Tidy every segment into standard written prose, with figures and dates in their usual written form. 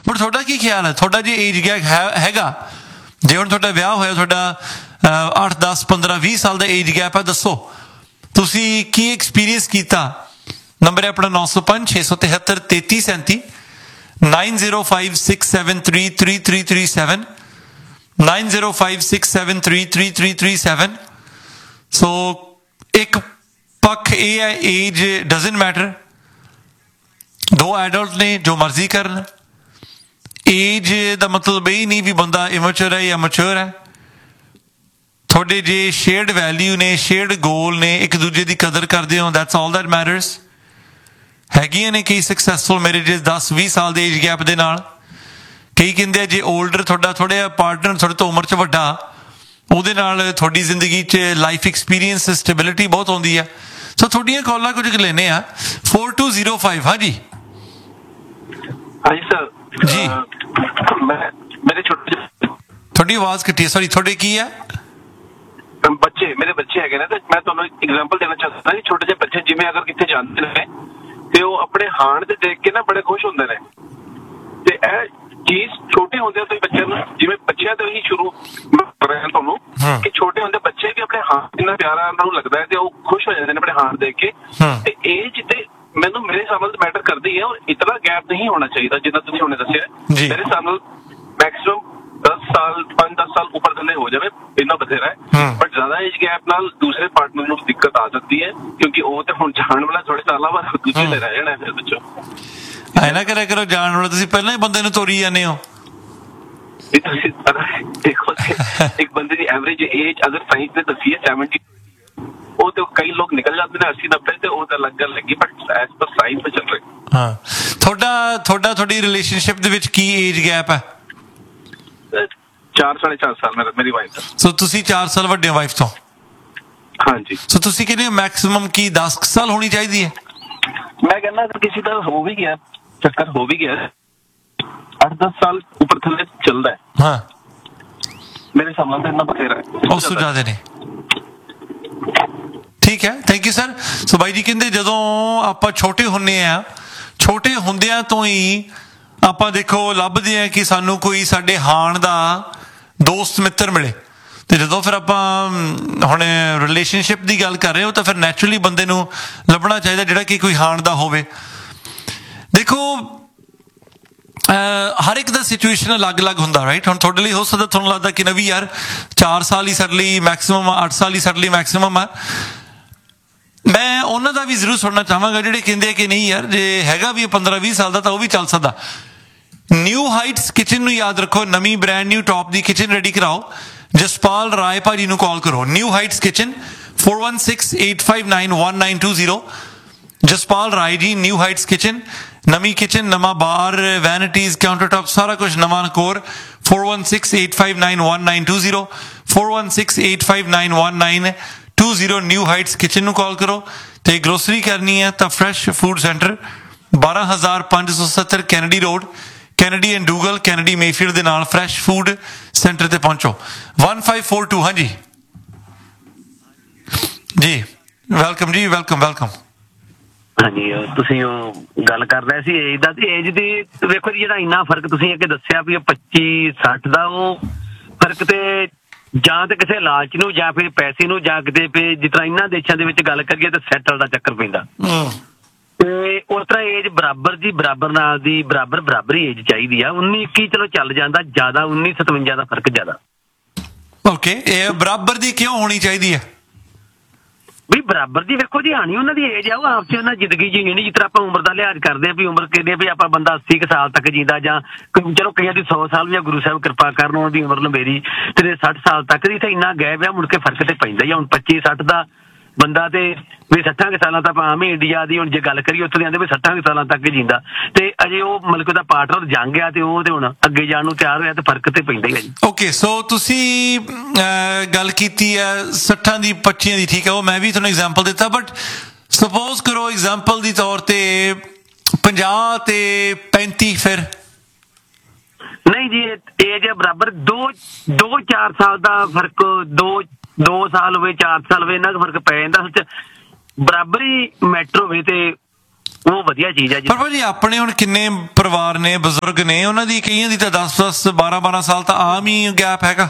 But ਤੁਹਾਡਾ ਕੀ ਖਿਆਲ ਹੈ, ਤੁਹਾਡਾ ਜੇ ਏਜ ਗੈਪ ਹੈਗਾ, ਜੇ ਹੁਣ ਤੁਹਾਡਾ ਵਿਆਹ ਹੋਇਆ, ਤੁਹਾਡਾ 8 10 15 20 ਸਾਲ ਦਾ ਏਜ ਗੈਪ ਹੈ, ਦੱਸੋ ਤੁਸੀਂ ਕੀ ਐਕਸਪੀਰੀਅੰਸ ਕੀਤਾ। ਨੰਬਰ ਹੈ ਆਪਣਾ 905 673 3337 9056733337 9056733337। ਸੋ ਇੱਕ ਪੱਖ ਇਹ ਹੈ ਏਜ ਡਜ਼ਨਟ ਮੈਟਰ, ਦੋ ਐਡਲਟ ਨੇ ਜੋ ਮਰਜ਼ੀ ਕਰਨ, ਏਜ ਦਾ ਮਤਲਬ ਇਹ ਨਹੀਂ ਵੀ ਬੰਦਾ ਇਮੈਚੁਰ ਹੈ ਜਾਂ ਮੈਚੁਰ ਹੈ। ਤੁਹਾਡੇ ਜੇ ਸ਼ੇਅਰਡ ਵੈਲਿਊ ਨੇ, ਸ਼ੇਅਰਡ ਗੋਲ ਨੇ, ਇੱਕ ਦੂਜੇ ਦੀ ਕਦਰ ਕਰਦੇ ਹੋ, ਦੈਟਸ ਆਲ ਦੈਟ ਮੈਟਰਸ। ਹੈਗੀਆਂ ਨੇ ਕਈ ਸਕਸੈਸਫੁਲ ਮੈਰਿਜਿਸ 10-20 ਸਾਲ ਦੇ ਏਜ ਗੈਪ ਦੇ ਨਾਲ। ਕਈ ਕਹਿੰਦੇ ਆ ਜੇ ਓਲਡਰ ਤੁਹਾਡਾ ਥੋੜ੍ਹਾ ਜਿਹਾ ਪਾਰਟਨਰ ਤੁਹਾਡੇ ਤੋਂ ਉਮਰ 'ਚ ਵੱਡਾ, ਉਹਦੇ ਨਾਲ ਤੁਹਾਡੀ ਜ਼ਿੰਦਗੀ 'ਚ ਲਾਈਫ ਐਕਸਪੀਰੀਅੰਸ ਸਟੈਬਿਲਿਟੀ ਬਹੁਤ ਆਉਂਦੀ ਆ। ਸੋ ਤੁਹਾਡੀਆਂ ਕਾਲਾਂ ਕੁਝ ਲੈਂਦੇ ਆ 4205। ਹਾਂਜੀ ਹਾਂਜੀ ਸਰ ਜੀ, ਮੇਰੇ ਛੋਟੇ ਤੁਹਾਡੀ ਆਵਾਜ਼ ਕੱਟੀ, ਸੌਰੀ ਤੁਹਾਡੇ ਕੀ ਹੈ ਬੱਚੇ, ਮੇਰੇ ਬੱਚੇ ਹੈਗੇ ਨੇ, ਤੇ ਮੈਂ ਤੁਹਾਨੂੰ ਇੱਕ ਐਗਜ਼ਾਮਪਲ ਦੇਣਾ ਚਾਹੁੰਦਾ ਜੀ। ਛੋਟੇ ਜਿਹੇ ਬੱਚੇ ਜਿਵੇਂ ਅਗਰ ਕਿੱਥੇ ਜਾਂਦੇ ਨੇ ਤੇ ਉਹ ਆਪਣੇ ਹਾਣ ਤੇ ਦੇਖ ਕੇ ਨਾ ਬੜੇ ਖੁਸ਼ ਹੁੰਦੇ ਨੇ, ਤੇ ਇਹ ਚੀਜ਼ ਛੋਟੇ ਹੁੰਦੇ ਤੋਂ ਹੀ ਬੱਚਿਆਂ ਨੂੰ, ਜਿਵੇਂ ਬੱਚਿਆਂ ਤੋਂ ਹੀ ਸ਼ੁਰੂ ਕਰ ਰਿਹਾ ਤੁਹਾਨੂੰ ਕਿ ਛੋਟੇ ਹੁੰਦੇ ਬੱਚੇ ਵੀ ਆਪਣੇ ਹਾਣ ਕਿੰਨਾ ਪਿਆਰਾ ਉਹਨਾਂ ਨੂੰ ਲੱਗਦਾ ਹੈ ਤੇ ਉਹ ਖੁਸ਼ ਹੋ ਜਾਂਦੇ ਨੇ ਆਪਣੇ ਹਾਣ ਦੇਖ ਕੇ। ਤੇ ਏਜ ਤੇ ਮੈਨੂੰ ਮੇਰੇ ਹਿਸਾਬ ਨਾਲ ਮੈਟਰ ਕਰਦੀ ਹੈ, ਔਰ ਇਤਨਾ ਗੈਪ ਨਹੀਂ ਹੋਣਾ ਚਾਹੀਦਾ ਜਿੱਦਾਂ ਤੁਸੀਂ ਹੁਣੇ ਦੱਸਿਆ। ਮੇਰੇ ਹਿਸਾਬ ਨਾਲ ਮੈਕਸਿਮਮ 10 ਸਾਲ 5-10 ਸਾਲ ਉੱਪਰ ਥੱਲੇ ਹੋ ਜਾਵੇ ਇੰਨਾ ਬਥੇਰਾ ਹੈ। ਬਟ ਜ਼ਿਆਦਾ ਏਜ ਗੈਪ ਨਾਲ ਦੂਸਰੇ ਪਾਰਟਨਰ ਨੂੰ ਦਿੱਕਤ ਆ ਸਕਦੀ ਹੈ, ਕਿਉਂਕਿ ਉਹ ਤੇ ਹੁਣ ਜਾਣ ਵਾਲਾ ਥੋੜੇ ਸਾਲਾਂ ਬਾਅਦ ਦੂਜੇ ਤੇ ਰਹਿ ਜਾਣਾ ਫਿਰ ਬੱਚੋਂ। ਐ ਨਾ ਕਰਿਆ ਕਰੋ, ਜਾਣ ਵਾਲਾ ਤੁਸੀਂ ਪਹਿਲਾਂ ਹੀ ਬੰਦੇ ਨੂੰ ਤੋਰੀ ਜਾਂਦੇ ਹੋ। ਦੇਖੋ ਇੱਕ ਬੰਦੇ ਦੀ ਐਵਰੇਜ ਏਜ ਅਗਰ ਸਾਇੰਸ ਨੇ ਦੱਸੀ ਹੈ 70, ਉਹ ਤੇ ਕਈ ਲੋਕ ਨਿਕਲ ਜਾਂਦੇ ਨੇ 80-90 ਤੇ ਉਹ ਤਾਂ ਅਲੱਗ ਗੱਲ ਲੱਗੀ, ਬਟ ਐਸ ਪਰ ਸਾਇੰਸ ਤੇ ਚੱਲ ਰਿਹਾ। ਹਾਂ, ਤੁਹਾਡੀ ਰਿਲੇਸ਼ਨਸ਼ਿਪ ਦੇ ਵਿੱਚ ਕੀ ਏਜ ਗੈਪ ਹੈ? 4-4.5 ਸਾਲ ਮੇਰੀ ਵਾਈਫ ਦਾ। ਸੋ ਤੁਸੀਂ 4 ਸਾਲ ਵੱਡੇ ਹੋ ਵਾਈਫ ਤੋਂ? ਹਾਂਜੀ। ਸੋ ਤੁਸੀਂ ਕਹਿੰਦੇ ਹੋ ਮੈਕਸਿਮਮ ਕੀ 10 ਸਾਲ ਹੋਣੀ ਚਾਹੀਦੀ ਹੈ? ਮੈਂ ਕਹਿੰਦਾ ਅਗਰ ਕਿਸੇ ਦਾ ਹੋ ਵੀ ਗਿਆ ਚੱਕਰ, ਹੋ ਵੀ ਗਿਆ 8-10 ਸਾਲ ਉੱਪਰ ਥੱਲੇ ਚੱਲਦਾ ਹੈ, ਹਾਂ ਮੇਰੇ ਸਾਹਮਣੇ ਇੰਨਾ ਬਥੇਰਾ ਹੈ, ਉਸ ਤੋਂ ਜ਼ਿਆਦਾ ਨੇ। ਠੀਕ ਹੈ, ਥੈਂਕ ਯੂ ਸਰ। ਸੋ ਬਾਈ ਜੀ ਕਹਿੰਦੇ ਜਦੋਂ ਆਪਾਂ ਛੋਟੇ ਹੁੰਦੇ ਆ, ਛੋਟੇ ਹੁੰਦਿਆਂ ਤੋਂ ਹੀ ਆਪਾਂ ਦੇਖੋ ਲੱਭਦੇ ਆ ਕਿ ਸਾਨੂੰ ਕੋਈ ਸਾਡੇ ਹਾਣ ਦਾ ਦੋਸਤ ਮਿੱਤਰ ਮਿਲੇ, ਤੇ ਜਦੋਂ ਫਿਰ ਆਪਾਂ ਹੁਣ ਰਿਲੇਸ਼ਨਸ਼ਿਪ ਦੀ ਗੱਲ ਕਰ ਰਹੇ ਹੋ ਤਾਂ ਫਿਰ ਨੈਚੁਰਲੀ ਬੰਦੇ ਨੂੰ ਲੱਭਣਾ ਚਾਹੀਦਾ ਜਿਹੜਾ ਕਿ ਕੋਈ ਹਾਣ ਦਾ ਹੋਵੇ। ਦੇਖੋ ਹਰ ਇੱਕ ਦਾ ਸਿਚੁਏਸ਼ਨ ਅਲੱਗ-ਅਲੱਗ ਹੁੰਦਾ, ਰਾਈਟ। ਹੁਣ ਤੁਹਾਡੇ ਲਈ ਹੋ ਸਕਦਾ ਤੁਹਾਨੂੰ ਲੱਗਦਾ ਕਿ ਨਵੀਂ ਯਾਰ 4 ਸਾਲ ਹੀ ਸਾਡੇ ਲਈ ਮੈਕਸੀਮਮ ਆ, 8 ਸਾਲ ਹੀ ਸਾਡੇ ਲਈ ਮੈਕਸੀਮਮ ਆ। ਮੈਂ ਉਹਨਾਂ ਦਾ ਵੀ ਜ਼ਰੂਰ ਸੁਣਨਾ ਚਾਹਾਂਗਾ ਜਿਹੜੇ ਕਹਿੰਦੇ ਕਿ ਨਹੀਂ ਯਾਰ ਜੇ ਹੈਗਾ ਵੀ 15-20 ਸਾਲ ਦਾ ਤਾਂ ਉਹ ਵੀ ਚੱਲ ਸਕਦਾ। ਨਿਊ ਹਾਈਟਸ ਕਿਚਨ ਨੂੰ ਯਾਦ ਰੱਖੋ, ਨਵੀਂ ਬ੍ਰੈਂਡ ਨਿਊ ਟੌਪ ਦੀ ਕਿਚਨ ਰੈਡੀ ਕਰਾਓ। ਜਸਪਾਲ ਰਾਏ ਭਾਜੀ ਨੂੰ ਕਾਲ ਕਰੋ, new heights kitchen 4168591920। Jaspal Rai ji, new heights kitchen, ਨਵੀਂ ਕਿਚਨ, ਨਵਾਂ ਬਾਰ, ਵੈਨਿਟੀਜ਼, ਕਾਊਂਟਰ ਟਾਪ, ਸਾਰਾ ਕੁਝ ਨਵਾਂ ਕੋਰ। 4168591920 4168591920 ਨਿਊ ਹਾਈਟਸ ਕਿਚਨ ਨੂੰ ਕਾਲ ਕਰੋ। ਤੇ ਗਰੋਸਰੀ ਕਰਨੀ ਹੈ ਤਾਂ fresh food centre 12570 Kennedy road, Kennedy and ਡੂਗਲ, Kennedy Mayfield ਦੇ ਨਾਲ ਫਰੈਸ਼ ਫੂਡ ਸੈਂਟਰ ਤੇ ਪਹੁੰਚੋ। 1542। ਹਾਂਜੀ ਜੀ, ਵੈਲਕਮ ਜੀ, ਵੈਲਕਮ। ਹਾਂਜੀ, ਤੁਸੀਂ ਉਹ ਗੱਲ ਕਰ ਰਹੇ ਸੀ ਏਜ ਦਾ, ਤੇ ਏਜ ਦੀ ਵੇਖੋ ਜੀ ਜਿਹੜਾ ਇੰਨਾ ਫਰਕ ਤੁਸੀਂ ਅੱਗੇ ਦੱਸਿਆ ਵੀ 25-60 ਦਾ, ਉਹ ਫਰਕ ਤੇ ਜਾਂ ਤੇ ਕਿਸੇ ਲਾਲਚ ਨੂੰ ਜਾਂ ਫਿਰ ਪੈਸੇ ਨੂੰ ਜਾਂ ਕਿਤੇ ਜਿਸ ਤਰ੍ਹਾਂ ਇਹਨਾਂ ਦੇਸ਼ਾਂ ਦੇ ਵਿੱਚ ਗੱਲ ਕਰੀਏ ਤਾਂ ਸੈਟਲ ਦਾ ਚੱਕਰ ਪੈਂਦਾ, ਤੇ ਉਸ ਤਰ੍ਹਾਂ ਏਜ ਬਰਾਬਰ ਦੀ ਬਰਾਬਰ ਨਾਲ ਦੀ ਬਰਾਬਰ ਹੀ ਏਜ ਚਾਹੀਦੀ ਆ। 19-21 ਚਲੋ ਚੱਲ ਜਾਂਦਾ, ਜ਼ਿਆਦਾ 19-57 ਦਾ ਫਰਕ ਜ਼ਿਆਦਾ। ਓਕੇ, ਇਹ ਬਰਾਬਰ ਦੀ ਕਿਉਂ ਹੋਣੀ ਚਾਹੀਦੀ ਹੈ? ਵੀ ਬਰਾਬਰ ਦੀ ਵੇਖੋ ਜੀ ਹਾਣੀ ਉਹਨਾਂ ਦੀ ਏਜ ਆ, ਉਹ ਆਪਸ ਚ ਉਹਨਾਂ ਜ਼ਿੰਦਗੀ ਜੀਣੀ ਨਹੀਂ। ਜਿਸ ਤਰ੍ਹਾਂ ਆਪਾਂ ਉਮਰ ਦਾ ਲਿਹਾਜ਼ ਕਰਦੇ ਹਾਂ ਵੀ ਉਮਰ ਕਹਿੰਦੇ ਵੀ ਆਪਾਂ ਬੰਦਾ 80 ਸਾਲ ਤੱਕ ਜੀਂਦਾ, ਜਾਂ ਚਲੋ ਕਈਆਂ ਦੀ 100 ਸਾਲ ਵੀ ਗੁਰੂ ਸਾਹਿਬ ਕਿਰਪਾ ਕਰਨ ਉਹਨਾਂ ਦੀ ਉਮਰ ਲੰਬੇਰੀ ਤੇ 60 ਸਾਲ ਤੱਕ ਦੀ, ਤੇ ਇੰਨਾ ਗੈਪ ਆ, ਮੁੜ ਕੇ ਫਰਕ ਤੇ ਪੈਂਦਾ ਹੀ। ਹੁਣ 25-60 ਦਾ ਬੰਦਾ ਤੇ ਵੀ 60 ਸਾਲਾਂ ਤੱਕ ਆਮ ਹੀ ਇੰਡੀਆ ਦੀ ਹੁਣ ਜੇ ਗੱਲ ਕਰੀਏ ਉੱਥੇ ਆਂਦੇ ਵੀ 60 ਸਾਲਾਂ ਤੱਕ ਹੀ ਜੀਂਦਾ, ਤੇ ਅਜੇ ਉਹ ਮਤਲਬ ਉਹਦਾ ਪਾਰਟਨਰ ਜੰਗ ਆ ਤੇ ਉਹ ਤੇ ਹੁਣ ਅੱਗੇ ਜਾਣ ਨੂੰ ਤਿਆਰ ਹੋਇਆ, ਤੇ ਫਰਕ ਤੇ ਪੈਂਦਾ ਹੀ ਹੈ ਜੀ। ਓਕੇ, ਸੋ ਤੁਸੀਂ ਗੱਲ ਕੀਤੀ ਹੈ 60 ਦੀ 25 ਦੀ, ਠੀਕ ਹੈ, ਉਹ ਮੈਂ ਵੀ ਤੁਹਾਨੂੰ ਐਗਜ਼ਾਮਪਲ ਦਿੱਤਾ, ਬਟ ਸਪੋਜ਼ ਕਰੋ ਐਗਜ਼ਾਮਪਲ ਦੀ ਤੌਰ ਤੇ 50 ਤੇ 35 ਫਿਰ ਨਹੀਂ ਜੀ, ਏਜ ਬਰਾਬਰ 2-4 ਸਾਲ ਦਾ ਫਰਕ, 2 ਸਾਲ ਹੋਵੇ 4 ਸਾਲ ਹੋਵੇ, ਇੰਨਾ ਕੁ ਫਰਕ ਪੈ ਜਾਂਦਾ। ਬਰਾਬਰ ਹੀ ਮੈਟਰ ਹੋਵੇ ਤੇ ਉਹ ਵਧੀਆ ਚੀਜ਼ ਹੈ ਜੀ। ਪਰ ਭਾਜੀ ਆਪਣੇ ਹੁਣ ਕਿੰਨੇ ਪਰਿਵਾਰ ਨੇ, ਬਜ਼ੁਰਗ ਨੇ, ਉਹਨਾਂ ਦੀ ਕਈਆਂ ਦੀ ਤਾਂ 10-10 12-12 ਸਾਲ ਤਾਂ ਆਮ ਹੀ ਗੈਪ ਹੈਗਾ।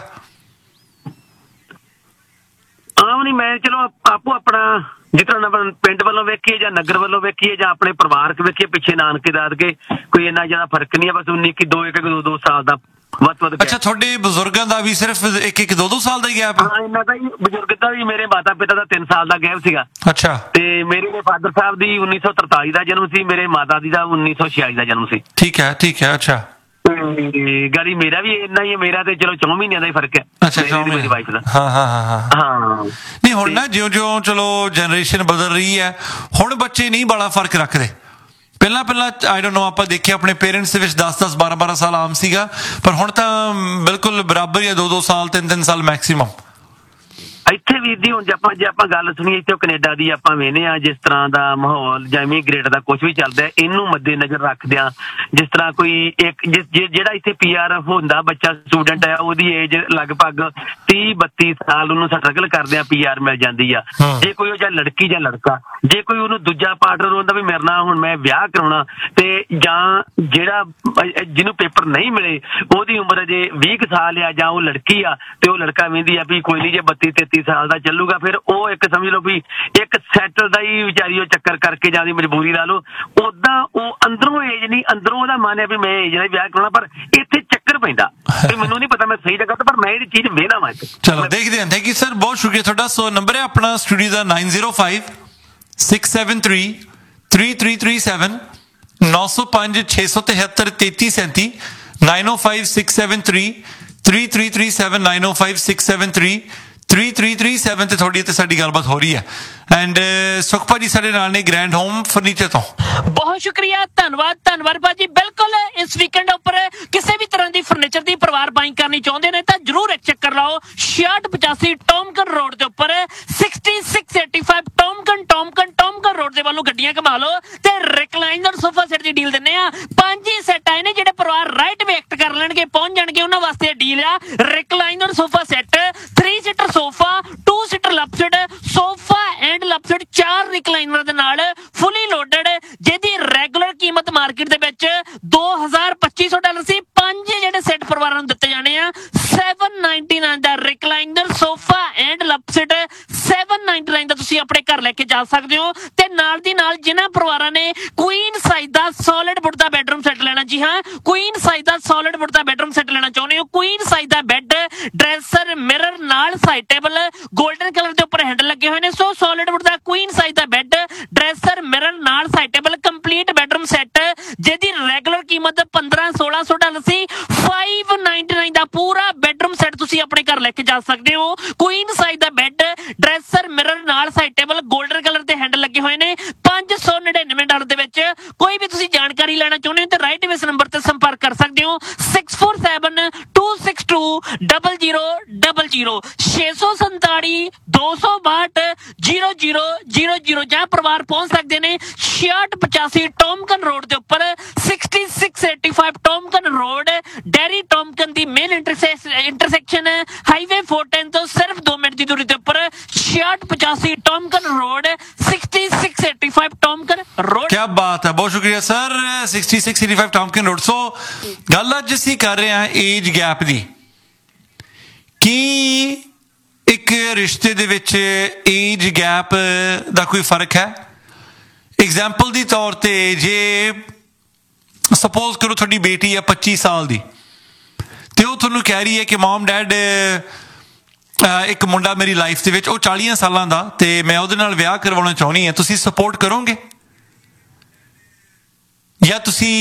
ਆਮ ਨਹੀਂ, ਮੈਂ ਚਲੋ ਆਪੋ ਆਪਣਾ ਜਿਸ ਤਰ੍ਹਾਂ ਪਿੰਡ ਵੱਲੋਂ ਵੇਖੀਏ ਜਾਂ ਨਗਰ ਵੱਲੋਂ ਵੇਖੀਏ ਜਾਂ ਆਪਣੇ ਪਰਿਵਾਰਕ ਵੇਖੀਏ, ਪਿੱਛੇ ਨਾਨਕੇ ਦਾਦਕੇ ਕੋਈ ਇੰਨਾ ਜ਼ਿਆਦਾ ਫਰਕ ਨਹੀਂ ਹੈ, ਬਸ 19 ਕਿ 2 ਸਾਲ ਦਾ ਵੱਧ। ਅੱਛਾ, ਤੁਹਾਡੇ ਬਜ਼ੁਰਗਾਂ ਦਾ ਵੀ ਸਿਰਫ 1-1 2-2 ਸਾਲ ਦਾ ਹੀ ਗੈਪ? ਹਾਂ, ਇਹਨਾਂ ਦਾ ਹੀ ਬਜ਼ੁਰਗ ਦਾ ਵੀ, ਮੇਰੇ ਮਾਤਾ ਪਿਤਾ ਦਾ 3 ਸਾਲ ਦਾ ਗੈਪ ਸੀਗਾ। ਅੱਛਾ। ਤੇ ਮੇਰੇ ਫਾਦਰ ਸਾਹਿਬ ਦੀ 1943 ਦਾ ਜਨਮ ਸੀ, ਮੇਰੇ ਮਾਤਾ ਦੀ ਦਾ 1946 ਦਾ ਜਨਮ ਸੀ। ਠੀਕ ਹੈ, ਠੀਕ ਹੈ। ਅੱਛਾ, ਗਾੜੀ ਮੇਰਾ ਵੀ ਇੰਨਾ ਹੀ ਹੈ, ਮੇਰਾ ਤੇ ਚਲੋ 4 ਮਹੀਨਿਆਂ ਦਾ ਹੀ ਫਰਕ ਹੈ। ਅੱਛਾ, ਮੇਰੀ ਵਾਈਫ ਦਾ। ਹਾਂ। ਨਹੀਂ ਹੁਣ ਨਾ ਜਿਉਂ ਚਲੋ ਜਨਰੇਸ਼ਨ ਬਦਲ ਰਹੀ ਹੈ, ਹੁਣ ਬੱਚੇ ਨਹੀਂ ਬੜਾ ਫਰਕ ਰੱਖਦੇ। ਪਹਿਲਾਂ ਆਈ ਡੋਨਟ ਨੋ, ਆਪਾਂ ਦੇਖਿਆ ਆਪਣੇ ਪੇਰੈਂਟਸ ਦੇ ਵਿੱਚ 10-10 12-12 ਸਾਲ ਆਮ ਸੀਗਾ, ਪਰ ਹੁਣ ਤਾਂ ਬਿਲਕੁਲ ਬਰਾਬਰ ਹੀ ਆ, 2-2 ਸਾਲ 3-3 ਸਾਲ ਮੈਕਸੀਮਮ। ਇੱਥੇ ਵੀ ਦੀ ਹੁਣ ਜੇ ਆਪਾਂ ਗੱਲ ਸੁਣੀਏ, ਇੱਥੇ ਕੈਨੇਡਾ ਦੀ ਆਪਾਂ ਵੇਖਦੇ ਆ, ਜਿਸ ਤਰ੍ਹਾਂ ਦਾ ਮਾਹੌਲ ਜਾਂ ਇਮੀਗ੍ਰੇਟ ਦਾ ਕੁਝ ਵੀ ਚੱਲਦਾ, ਇਹਨੂੰ ਮੱਦੇ ਨਜ਼ਰ ਰੱਖਦਿਆਂ, ਜਿਸ ਤਰ੍ਹਾਂ ਕੋਈ ਇੱਕ ਜਿਹੜਾ ਇੱਥੇ PR ਹੁੰਦਾ ਬੱਚਾ, ਸਟੂਡੈਂਟ ਹੈ, ਉਹਦੀ ਏਜ ਲਗਭਗ 30-32 ਸਾਲ, ਉਹਨੂੰ ਸਟਰਗਲ ਕਰਦਿਆਂ PR ਮਿਲ ਜਾਂਦੀ ਆ। ਜੇ ਕੋਈ ਉਹ ਜਾਂ ਲੜਕੀ ਜਾਂ ਲੜਕਾ, ਜੇ ਕੋਈ ਉਹਨੂੰ ਦੂਜਾ ਪਾਰਟਨਰ ਹੁੰਦਾ ਵੀ ਮੇਰੇ ਨਾਲ ਹੁਣ ਮੈਂ ਵਿਆਹ ਕਰਾਉਣਾ, ਤੇ ਜਾਂ ਜਿਹੜਾ ਜਿਹਨੂੰ ਪੇਪਰ ਨਹੀਂ ਮਿਲੇ, ਉਹਦੀ ਉਮਰ ਜੇ 20 ਸਾਲ ਆ, ਜਾਂ ਉਹ ਲੜਕੀ ਆ ਤੇ ਉਹ ਲੜਕਾ ਵੇਂਦੀ ਆ ਵੀ ਕੋਈ ਨਹੀਂ, ਜੇ 32-33 ਸਾਲ ਦਾ ਚੱਲੂਗਾ, ਫਿਰ ਉਹ ਇੱਕ ਸਮਝ ਲਓ ਵੀ ਇੱਕ ਸੈਟਲ ਦਾ ਹੀ ਵਿਚਾਰੀ ਉਹ ਚੱਕਰ ਕਰਕੇ ਜਾਂਦੀ, ਮਜਬੂਰੀ ਲਾ ਲਓ। ਉਦਾਂ ਉਹ ਅੰਦਰੋਂ ਏਜ ਨਹੀਂ, ਅੰਦਰੋਂ ਉਹਦਾ ਮਨ ਹੈ ਵੀ ਮੈਂ ਏਜ ਨਾਲ ਵਿਆਹ ਕਰਾਉਣਾ, ਪਰ ਇੱਥੇ ਚੱਕਰ ਪੈਂਦਾ। ਮੈਨੂੰ ਨਹੀਂ ਪਤਾ ਮੈਂ ਸਹੀ ਜਗ੍ਹਾ ਤੇ, ਪਰ ਮੈਂ ਇਹ ਚੀਜ਼ ਵੇਖਣਾ ਵਾ। ਚਲੋ ਦੇਖਦੇ ਹਾਂ। ਥੈਂਕ ਯੂ ਸਰ, ਬਹੁਤ ਸ਼ੁਕਰੀਆ ਤੁਹਾਡਾ। ਸੋ ਨੰਬਰ ਹੈ ਆਪਣਾ ਸਟੂਡੀਓ ਦਾ 905-673-3337, 905-673-3337, 905-673-3337, 905-673-3337 ਤੇ ਤੁਹਾਡੀ ਤੇ ਸਾਡੀ ਗੱਲਬਾਤ ਹੋ ਰਹੀ ਹੈ। ਐਂਡ ਸੁਖਪਾ ਜੀ ਸਾਡੇ ਨਾਲ ਨੇ ਗ੍ਰੈਂਡ ਹੋਮ ਫਰਨੀਚਰ ਤੋਂ। ਬਹੁਤ ਸ਼ੁਕਰੀਆ, ਧੰਨਵਾਦ ਭਾਜੀ। ਬਿਲਕੁਲ ਇਸ ਵੀਕਐਂਡ ਉੱਪਰ ਕਿਸੇ ਵੀ ਤਰ੍ਹਾਂ ਦੀ ਫਰਨੀਚਰ ਦੀ ਪਰਿਵਾਰ ਬਾਈਂਗ ਕਰਨੀ ਚਾਹੁੰਦੇ ਨੇ ਤਾਂ ਜਰੂਰ ਇੱਕ ਚੱਕਰ ਲਾਓ 6685 ਟੌਮਕਨ ਰੋਡ ਦੇ ਉੱਪਰ, 6685 ਟੌਮਕਨ ਰੋਡ ਦੇ ਵੱਲੋਂ ਗੱਡੀਆਂ ਘੁਮਾ ਲਓ ਤੇ ਰਿਕਲਾਈਨਰ ਸੋਫਾ ਸੈੱਟ ਦੀ ਡੀਲ ਦਿੰਨੇ ਆ। 5 ਹੀ ਸੈੱਟ ਆਏ ਨੇ, ਜਿਹੜੇ ਪਰਿਵਾਰ ਰਾਈਟ ਵੇ ਐਕਟ ਕਰ ਲੈਣਗੇ ਪਹੁੰਚ ਜਾਣਗੇ, ਉਹਨਾਂ ਵਾਸਤੇ ਡੀਲ ਆ recliner sofa set, 3 seater sofa, 2 seater ਲਪਸਡ sofa and ਲਪਸਡ, 4 recliner ਦੇ ਨਾਲ ਫੁੱਲੀ ਲੋਡਡ, ਜਿਹਦੀ ਰੈਗੂਲਰ ਕੀਮਤ ਮਾਰਕੀਟ ਦੇ ਵਿੱਚ $2,2500 ਸੀ। 5 ਜਿਹੜੇ ਸੈੱਟ ਪਰਿਵਾਰਾਂ ਨੂੰ ਦਿੱਤੇ ਜਾਣੇ ਆ। 799 ਦਾ ਰਿਕਲਾਈਨਰ ਸੋਫਾ ਐਂਡ ਲਪਸਡ, 799 ਦਾ ਤੁਸੀਂ ਆਪਣੇ ਘਰ ਲੈ ਕੇ ਜਾ ਸਕਦੇ ਹੋ। ਤੇ ਨਾਲ ਦੀ ਨਾਲ ਜਿਨ੍ਹਾਂ ਪਰਿਵਾਰਾਂ ਨੇ ਕੁਈਨ ਸਾਈਜ਼ ਦਾ ਸੋਲਿਡ ਵੁੱਡ ਦਾ ਬੈਡਰੂਮ ਸੈੱਟ ਲੈਣਾ, ਜੀ ਹਾਂ, ਕੁਈਨ ਸਾਈਜ਼ ਦਾ ਸੋਲਿਡ ਵੁੱਡ ਦਾ ਬੈਡਰੂਮ ਸੈੱਟ ਲੈਣਾ ਚਾਹੁੰਦੇ ਹੋ, ਕੁਈਨ ਸਾਈਜ਼ ਦਾ ਬੈੱਡ, ਡਰੈਸਰ, ਮਿਰਰ ਨਾਲ ਸਾਈਡ ਟੇਬਲ, 골ਡਨ ਕਲਰ ਦੇ ਉੱਪਰ ਹੈਂਡਲ ਲੱਗੇ ਹੋਏ ਨੇ। ਸੋ ਸੋਲਿਡ ਵੁੱਡ ਦਾ ਕੁਈਨ ਸਾਈਜ਼ ਦਾ ਬੈੱਡ, ਡਰੈਸਰ, ਮਿਰਰ ਨਾਲ side table, complete bedroom set, ਜਿਹਦੀ ਰੈਗੂਲਰ ਕੀਮਤ $1,500-1,600 ਸੀ। 599 ਦਾ ਪੂਰਾ ਬੈਡਰੂਮ ਸੈੱਟ ਤੁਸੀਂ ਆਪਣੇ ਘਰ ਲੈ ਕੇ ਜਾ ਸਕਦੇ ਹੋ। ਕੁਈਨ ਸਾਈਜ਼ ਦਾ ਬੈੱਡ, ਡਰੈਸਰ, ਮਿਰਰ ਨਾਲ ਸਾਈਡ ਟੇਬਲ, 골ਡਨ ਕਲਰ ਦੇ ਹੈਂਡਲ ਲੱਗੇ ਹੋਏ ਨੇ, $599 ਦੇ ਵਿੱਚ। ਕੋਈ ਵੀ ਤੁਸੀਂ ਜਾਣਕਾਰੀ ਲੈਣਾ ਚਾਹੁੰਦੇ ਹੋ ਤੇ ਰਾਈਟ ਵੇ ਇਸ ਨੰਬਰ ਤੇ ਸੰਪਰਕ ਕਰ ਸਕਦੇ ਹੋ, 6472620000, 647-262-0000, ਜਾਂ ਪਰਿਵਾਰ ਪਹੁੰਚ ਸਕਦੇ ਨੇ 6685 ਟੌਮਕਨ ਰੋਡ ਦੇ ਉੱਪਰ, 6685 ਟੌਮਕਨ ਰੋਡ, ਡੈਰੀ ਟੌਮਕਨ ਦੀ ਮੇਨ ਇੰਟਰਸੈਕਸ਼ਨ ਹਾਈਵੇ 410 ਤੋਂ ਸਿਰਫ 2 ਮਿੰਟ ਦੀ ਦੂਰੀ ਦੇ ਉੱਪਰ, 6685 ਟੌਮਕਨ ਰੋਡ, 6685 ਟੌਮਕਨ ਰੋਡ। ਕੀ ਬਾਤ ਹੈ, ਬਹੁਤ ਸ਼ੁਕਰੀਆ ਸਰ। 6685 ਟੌਮਕਨ ਰੋਡ। ਸੋ ਗੱਲ ਅੱਜ ਅਸੀਂ ਕਰ ਰਹੇ ਹਾਂ ਏਜ ਗੈਪ ਦੀ। ਕੀ ਇੱਕ ਰਿਸ਼ਤੇ ਦੇ ਵਿੱਚ ਏਜ ਗੈਪ ਦਾ ਕੋਈ ਫਰਕ ਹੈ? ਐਗਜ਼ਾਮਪਲ ਦੀ ਤੌਰ ਤੇ, ਜੇ ਸਪੋਜ਼ ਕਰੋ ਤੁਹਾਡੀ ਬੇਟੀ ਹੈ 25 ਸਾਲ ਦੀ, ਤੇ ਉਹ ਤੁਹਾਨੂੰ ਕਹਿ ਰਹੀ ਹੈ ਕਿ ਮਮ ਡੈਡ ਇੱਕ ਮੁੰਡਾ ਮੇਰੀ ਲਾਈਫ ਦੇ ਵਿੱਚ, ਉਹ 40 ਸਾਲਾਂ ਦਾ, ਤੇ ਮੈਂ ਉਹਦੇ ਨਾਲ ਵਿਆਹ ਕਰਵਾਉਣਾ ਚਾਹੁੰਦੀ ਹਾਂ, ਤੁਸੀਂ ਸਪੋਰਟ ਕਰੋਗੇ ਜਾਂ ਤੁਸੀਂ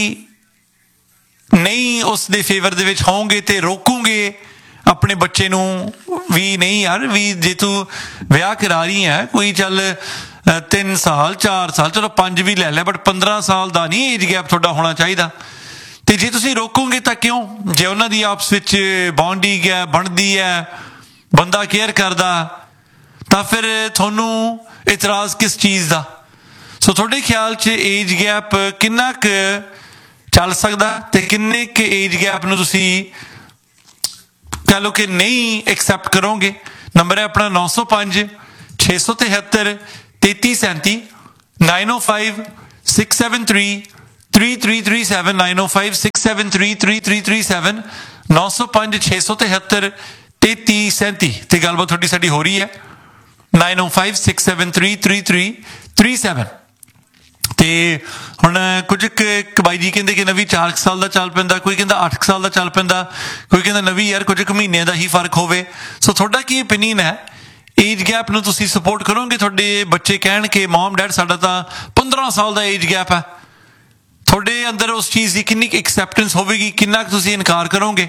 ਨਹੀਂ ਉਸ ਦੇ ਫੇਵਰ ਦੇ ਵਿੱਚ ਹੋਵੋਗੇ ਤੇ ਰੋਕੋਗੇ ਆਪਣੇ ਬੱਚੇ ਨੂੰ ਵੀ? ਨਹੀਂ ਯਾਰ, ਵੀ ਜੇ ਤੂੰ ਵਿਆਹ ਕਰਾ ਰਹੀ ਹੈ, ਕੋਈ ਚੱਲ 3 ਸਾਲ 4 ਸਾਲ, ਚਲੋ 5 ਵੀ ਲੈ ਲੈ, ਬਟ 15 ਸਾਲ ਦਾ ਨਹੀਂ ਏਜ ਗੈਪ ਤੁਹਾਡਾ ਹੋਣਾ ਚਾਹੀਦਾ। ਤੇ ਜੇ ਤੁਸੀਂ ਰੋਕੋਗੇ ਤਾਂ ਕਿਉਂ? ਜੇ ਉਹਨਾਂ ਦੀ ਆਪਸ ਵਿੱਚ ਬੌਂਡਿੰਗ ਹੈ, ਬਣਦੀ ਹੈ, ਬੰਦਾ ਕੇਅਰ ਕਰਦਾ, ਤਾਂ ਫਿਰ ਤੁਹਾਨੂੰ ਇਤਰਾਜ਼ ਕਿਸ ਚੀਜ਼ ਦਾ? ਸੋ ਤੁਹਾਡੇ ਖਿਆਲ 'ਚ ਏਜ ਗੈਪ ਕਿੰਨਾ ਕੁ ਚੱਲ ਸਕਦਾ ਤੇ ਕਿੰਨੇ ਕੁ ਏਜ ਗੈਪ ਨੂੰ ਤੁਸੀਂ ਕਹ ਲਓ ਕਿ ਨਹੀਂ ਐਕਸੈਪਟ ਕਰੋਗੇ? ਨੰਬਰ ਹੈ ਆਪਣਾ 905-673-3337, 905 673-3337 905-673-3337 905-673-3337 ਤੇ ਗੱਲਬਾਤ ਤੁਹਾਡੀ ਸਾਡੀ ਹੋ ਰਹੀ ਹੈ 905-673-3337 ਤੇ ਹੁਣ ਕੁਝ ਬਾਈ ਜੀ ਕਹਿੰਦੇ ਕਿ ਨਵੀਂ 4 ਸਾਲ ਦਾ ਚੱਲ ਪੈਂਦਾ, ਕੋਈ ਕਹਿੰਦਾ 8 ਸਾਲ ਦਾ ਚੱਲ ਪੈਂਦਾ, ਕੋਈ ਕਹਿੰਦਾ ਨਵੀਂ ਯਾਰ ਕੁਝ ਕੁ ਮਹੀਨਿਆਂ ਦਾ ਹੀ ਫਰਕ ਹੋਵੇ। ਸੋ ਤੁਹਾਡਾ ਕੀ ਓਪੀਨੀਅਨ ਹੈ? ਏਜ ਗੈਪ ਨੂੰ ਤੁਸੀਂ ਸਪੋਰਟ ਕਰੋਗੇ? ਤੁਹਾਡੇ ਬੱਚੇ ਕਹਿਣ ਕਿ ਮਮ ਡੈਡ ਸਾਡਾ ਤਾਂ 15 ਸਾਲ ਦਾ ਏਜ ਗੈਪ ਹੈ, ਤੁਹਾਡੇ ਅੰਦਰ ਉਸ ਚੀਜ਼ ਦੀ ਕਿੰਨੀ ਐਕਸੈਪਟੈਂਸ ਹੋਵੇਗੀ, ਕਿੰਨਾ ਕੁ ਤੁਸੀਂ ਇਨਕਾਰ ਕਰੋਗੇ?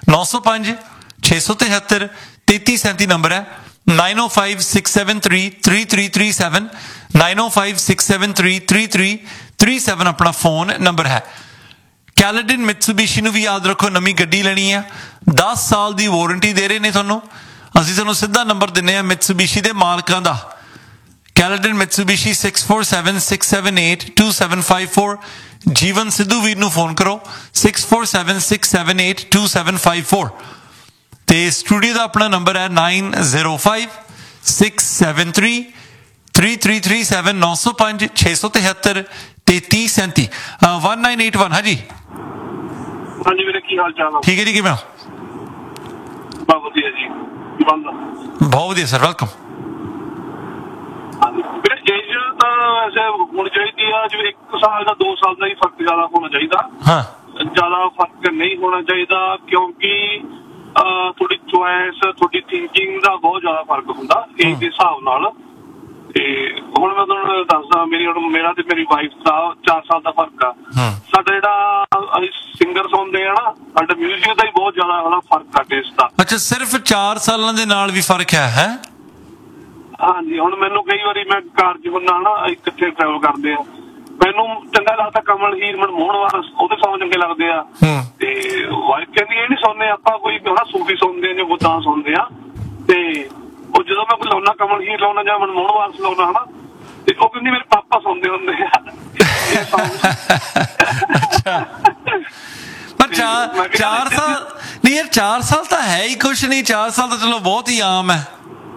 905-673-3337 ਨੰਬਰ ਹੈ 905-673-3337 905-673-3337 ਆਪਣਾ ਫੋਨ ਨੰਬਰ ਹੈ। ਕੈਲੇਡਨ ਮਿਟਸੂਬਿਸ਼ੀ ਨੂੰ ਵੀ ਯਾਦ ਰੱਖੋ, ਨਵੀਂ ਗੱਡੀ ਲੈਣੀ ਹੈ, 10 ਸਾਲ ਦੀ ਵਾਰੰਟੀ ਦੇ ਰਹੇ ਨੇ ਤੁਹਾਨੂੰ। ਅਸੀਂ ਤੁਹਾਨੂੰ ਸਿੱਧਾ ਨੰਬਰ ਦਿੰਦੇ ਹਾਂ ਮਿਟਸੂਬਿਸ਼ੀ ਦੇ ਮਾਲਕਾਂ ਦਾ, ਕੈਲੇਡਨ ਮਿਟਸੂਬਿਸ਼ੀ 6476782754 ਜੀਵਨ ਸਿੱਧੂ ਵੀਰ ਨੂੰ ਫੋਨ ਕਰੋ 6476782754 ਤੇ ਸਟੂਡੀਓ ਦਾ ਆਪਣਾ ਨੰਬਰ ਹੈ 9056733337 905-673-3337 1981। ਹਾਂਜੀ ਹਾਂਜੀ ਵੀਰੇ, ਕੀ ਹਾਲ ਚਾਲ? ਠੀਕ ਹੈ ਜੀ, ਕਿਵੇਂ? ਬਹੁਤ ਵਧੀਆ ਜੀ, ਬਹੁਤ ਵਧੀਆ ਸਰ, ਵੈਲਕਮ। ਵੀਰੇ ਏਜ ਤਾਂ ਵੈਸੇ ਹੋਣੀ ਚਾਹੀਦੀ ਆ ਜਿਵੇਂ 1 ਸਾਲ ਦਾ 2 ਸਾਲ ਦਾ ਹੀ ਫਰਕ ਜ਼ਿਆਦਾ ਹੋਣਾ ਚਾਹੀਦਾ। ਹਾਂ, ਜ਼ਿਆਦਾ ਫਰਕ ਨਹੀਂ ਹੋਣਾ ਚਾਹੀਦਾ ਕਿਉਂਕਿ ਤੁਹਾਡੀ ਚੁਆਇਸ, ਤੁਹਾਡੀ ਥਿੰਕਿੰਗ ਦਾ ਬਹੁਤ ਜ਼ਿਆਦਾ ਫਰਕ ਹੁੰਦਾ ਏਜ ਦੇ ਹਿਸਾਬ ਨਾਲ। ਤੇ ਹੁਣ ਮੈਂ ਤੁਹਾਨੂੰ ਦੱਸਦਾ, ਮੇਰਾ ਤੇ ਮੇਰੀ ਵਾਈਫ ਦਾ 4 ਸਾਲ ਦਾ ਫਰਕ ਆ। ਸਾਡਾ ਜਿਹੜਾ ਅਸੀਂ ਸਿੰਗਰ ਸੁਣਦੇ ਆ ਨਾ, ਸਾਡਾ ਮਿਊਜ਼ਿਕ ਦਾ ਹੀ ਬਹੁਤ ਜ਼ਿਆਦਾ ਫਰਕ ਆ ਟੇਸਟ ਦਾ। ਅੱਛਾ, ਸਿਰਫ 4 ਸਾਲਾਂ ਦੇ ਨਾਲ ਵੀ ਫਰਕ ਹੈ? ਹਾਂਜੀ, ਹੁਣ ਮੈਨੂੰ ਕਈ ਵਾਰੀ ਮੈਂ ਕਾਰ 'ਚ ਹੁੰਦਾ ਨਾ, ਕਿੱਥੇ ਟਰੈਵਲ ਕਰਦੇ ਆ, ਮੈਨੂੰ ਚੰਗਾ ਲੱਗਦਾ ਕਮਲ ਹੀਰ, ਮਨਮੋਹਨ ਵਾਰਸ, ਉਹਦੇ ਸੌਂਗ ਚੰਗੇ ਲੱਗਦੇ ਆ। ਤੇ ਵਾਈਫ ਕਹਿੰਦੀ ਇਹ ਨਹੀਂ ਸੁਣਨੇ ਆਪਾਂ, ਕੋਈ ਸੂਫੀ ਸੁਣਦੇ ਆ ਜਾਂ ਗੁੱਦਾਂ ਸੁਣਦੇ ਆ। ਤੇ ਉਹ ਜਦੋਂ ਮੈਂ ਕੋਈ ਲਾਉਣਾ, ਕਮਲ ਹੀਰ ਲਾਉਣਾ ਜਾਂ ਮਨਮੋਹਨ ਵਾਰਸ ਲਾਉਣਾ ਹਨਾ, ਤੇ ਉਹ ਕਹਿੰਦੀ ਮੇਰੇ ਪਾਪਾ ਸੁਣਦੇ ਹੁੰਦੇ ਆ ਇਹ ਸੌਂਗ। ਪਰ 4 ਸਾਲ ਨਹੀਂ ਯਾਰ, 4 ਸਾਲ ਤਾਂ ਹੈ ਹੀ ਕੁਛ ਨਹੀਂ, 4 ਸਾਲ ਤਾਂ ਚਲੋ ਬਹੁਤ ਹੀ ਆਮ ਹੈ।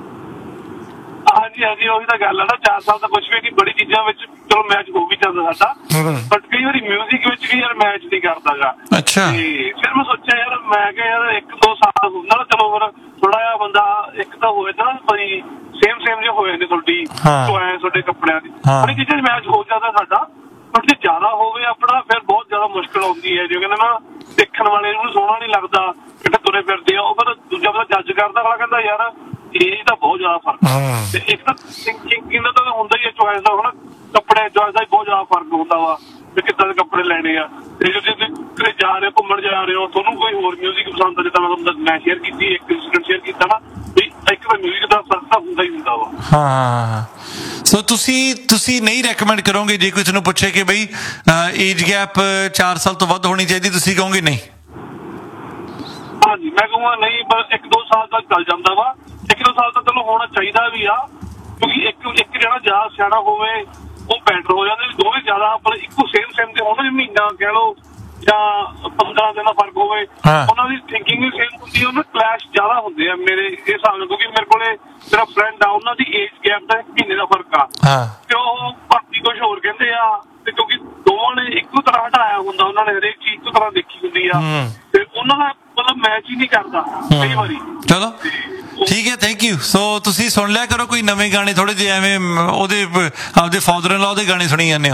ਹਾਂਜੀ ਹਾਂਜੀ, ਉਹੀ ਤਾਂ ਗੱਲ ਹੈ ਨਾ, 4 ਸਾਲ ਤਾਂ ਕੁਛ ਵੀ ਨਹੀਂ, ਬੜੀ ਚੀਜ਼ਾਂ ਵਿੱਚ ਚਲੋ ਮੈਚ ਹੋ ਵੀ ਜਾਂਦਾ ਸਾਡਾ, ਬਟ ਕਈ ਵਾਰੀ ਮਿਊਜ਼ਿਕ ਵਿੱਚ ਵੀ ਯਾਰ ਮੈਚ ਨਹੀਂ ਕਰਦਾ ਗਾ। ਅੱਛਾ, ਤੇ ਫਿਰ ਮੈਂ ਸੋਚਿਆ ਯਾਰ, ਮੈਂ ਕਿਹਾ ਯਾਰ 1-2 ਸਾਲ ਹੁੰਦਾ ਨਾ, ਚਲੋ ਫਿਰ ਥੋੜਾ ਜਿਹਾ ਬੰਦਾ ਇੱਕ ਤਾਂ ਹੋਏ ਤਾਂ ਬਈ ਸੇਮ ਜਿਹੇ ਹੋ ਜਾਂਦੇ ਤੁਹਾਡੀ ਚੁਆਇਸ, ਤੁਹਾਡੇ ਕੱਪੜਿਆਂ ਦੀ ਬੜੀ ਚੀਜ਼ਾਂ ਮੈਚ ਹੋ ਜਾਂਦਾ ਸਾਡਾ। ਬਟ ਜੇ ਜ਼ਿਆਦਾ ਹੋਵੇ ਆਪਣਾ, ਫਿਰ ਬਹੁਤ ਜ਼ਿਆਦਾ ਮੁਸ਼ਕਿਲ ਆਉਂਦੀ ਹੈ। ਜੇ ਕਹਿੰਦੇ ਨਾ ਦੇਖਣ ਵਾਲੇ ਨੂੰ ਸੋਹਣਾ ਨਹੀਂ ਲੱਗਦਾ, ਕਿਤੇ ਤੁਰੇ ਫਿਰਦੇ ਆ, ਉਹ ਫਿਰ ਦੂਜਾ ਬੰਦਾ ਜੱਜ ਕਰਦਾ, ਅਗਲਾ ਕਹਿੰਦਾ ਯਾਰ ਏਜ ਦਾ ਬਹੁਤ ਜ਼ਿਆਦਾ ਫਰਕ ਹੈ। ਤੇ ਇੱਕ ਤਾਂ ਥਿੰਕਿੰਗ ਦਾ ਤਾਂ ਹੁੰਦਾ ਹੀ ਹੈ, ਚੁਆਇਸ ਦਾ ਹੁਣ ਕੱਪੜੇ ਚੁਆਇਸ ਦਾ ਹੀ ਬਹੁਤ ਜ਼ਿਆਦਾ ਫਰਕ ਹੁੰਦਾ ਵਾ ਵੀ ਕਿੱਦਾਂ ਦੇ ਕੱਪੜੇ ਲੈਣੇ ਆ। ਤੇ ਜੇ ਤੁਸੀਂ ਕਿਤੇ ਜਾ ਰਹੇ ਹੋ, ਘੁੰਮਣ ਜਾ ਰਹੇ ਹੋ, ਤੁਹਾਨੂੰ ਕੋਈ ਹੋਰ ਮਿਊਜ਼ਿਕ ਪਸੰਦ ਆ, ਜਿੱਦਾਂ ਮੈਂ ਸ਼ੇਅਰ ਕੀਤੀ, ਇੱਕ ਇੰਸੀਡੈਂਟ ਸ਼ੇਅਰ ਕੀਤਾ ਨਾ, ਵੀ ਇੱਕ ਤਾਂ ਮਿਊਜ਼ਿਕ ਦਾ ਫਰਕ ਤਾਂ ਹੁੰਦਾ ਹੀ ਹੁੰਦਾ ਵਾ। ਹਾਂ, ਸੋ ਤੁਸੀਂ ਨਹੀਂ ਰეკਮੈਂਡ ਕਰੋਗੇ ਜੇ ਕੋਈ ਤੁਹਾਨੂੰ ਪੁੱਛੇ ਕਿ ਬਈ ਏਜ ਗੈਪ 4 ਸਾਲ ਤੋਂ ਵੱਧ ਹੋਣੀ ਚਾਹੀਦੀ, ਤੁਸੀਂ ਕਹੋਗੇ ਨਹੀਂ? ਹਾਂਜੀ, ਮੈਂ ਕਹੂੰਗਾ ਨਹੀਂ, ਬਸ 1-2 ਸਾਲ ਤੱਕ ਚੱਲ ਜਾਂਦਾ ਵਾ। 1-2 ਸਾਲ ਤਾਂ ਚਲੋ ਹੋਣਾ ਚਾਹੀਦਾ ਵੀ ਆ, ਕਿਉਂਕਿ ਇੱਕ ਜਿਹੜਾ ਜ਼ਿਆਦਾ ਸਿਆਣਾ ਹੋਵੇ ਉਹ ਬੈਟਰ ਹੋ ਜਾਂਦਾ। ਦੋਵੇਂ ਜ਼ਿਆਦਾ ਪਰ ਇੱਕੋ ਸੇਮ ਤੇ ਉਹਨਾਂ ਦੇ ਮਹੀਨਾ ਕਹਿ ਲਓ ਜਾਂ 15 ਦਿਨ ਦਾ ਫਰਕ ਹੋਵੇ, ਉਹਨਾਂ ਦੀ ਥਿੰਕਿੰਗ ਵੀ ਸੇਮ ਹੁੰਦੀ ਹੈ, ਉਹਨਾਂ ਕਲੈਸ਼ ਜ਼ਿਆਦਾ ਹੁੰਦੇ ਆ ਮੇਰੇ ਹਿਸਾਬ ਨਾਲ। ਕਿਉਂਕਿ ਮੇਰੇ ਕੋਲੇ ਮੇਰਾ ਫਰੈਂਡ ਆ, ਉਹਨਾਂ ਦੀ ਏਜ ਗੈਪ ਦਾ 1 ਮਹੀਨੇ ਦਾ ਫਰਕ ਆ, ਤੇ ਉਹ ਬਾਕੀ ਕੁਝ ਹੋਰ ਕਹਿੰਦੇ ਆ। ਤੇ ਕਿਉਂਕਿ ਦੋਵਾਂ ਨੇ ਇੱਕੋ ਤਰ੍ਹਾਂ ਹਟਾਇਆ ਹੁੰਦਾ, ਉਹਨਾਂ ਨੇ ਹਰੇਕ ਚੀਜ਼ ਇੱਕੋ ਤਰ੍ਹਾਂ ਦੇਖੀ ਹੁੰਦੀ ਆ, ਤੇ ਉਹਨਾਂ ਦਾ ਮਤਲਬ ਮੈਚ ਹੀ ਨਹੀਂ ਕਰਦਾ ਕਈ ਵਾਰੀ। ਚਲੋ ਠੀਕ ਹੈ, ਥੈਂਕ ਯੂ। ਸੋ ਤੁਸੀਂ ਸੁਣ ਲਿਆ ਕਰੋ ਕੋਈ ਨਵੇਂ ਗਾਣੇ, ਥੋੜੇ ਜਿਹੇ ਐਵੇਂ ਉਹਦੇ ਆਪਦੇ ਫਾਦਰ ਇਨ ਲਾ ਦੇ ਗਾਣੇ ਸੁਣੀ ਜਾਂਦੇ ਹੋ।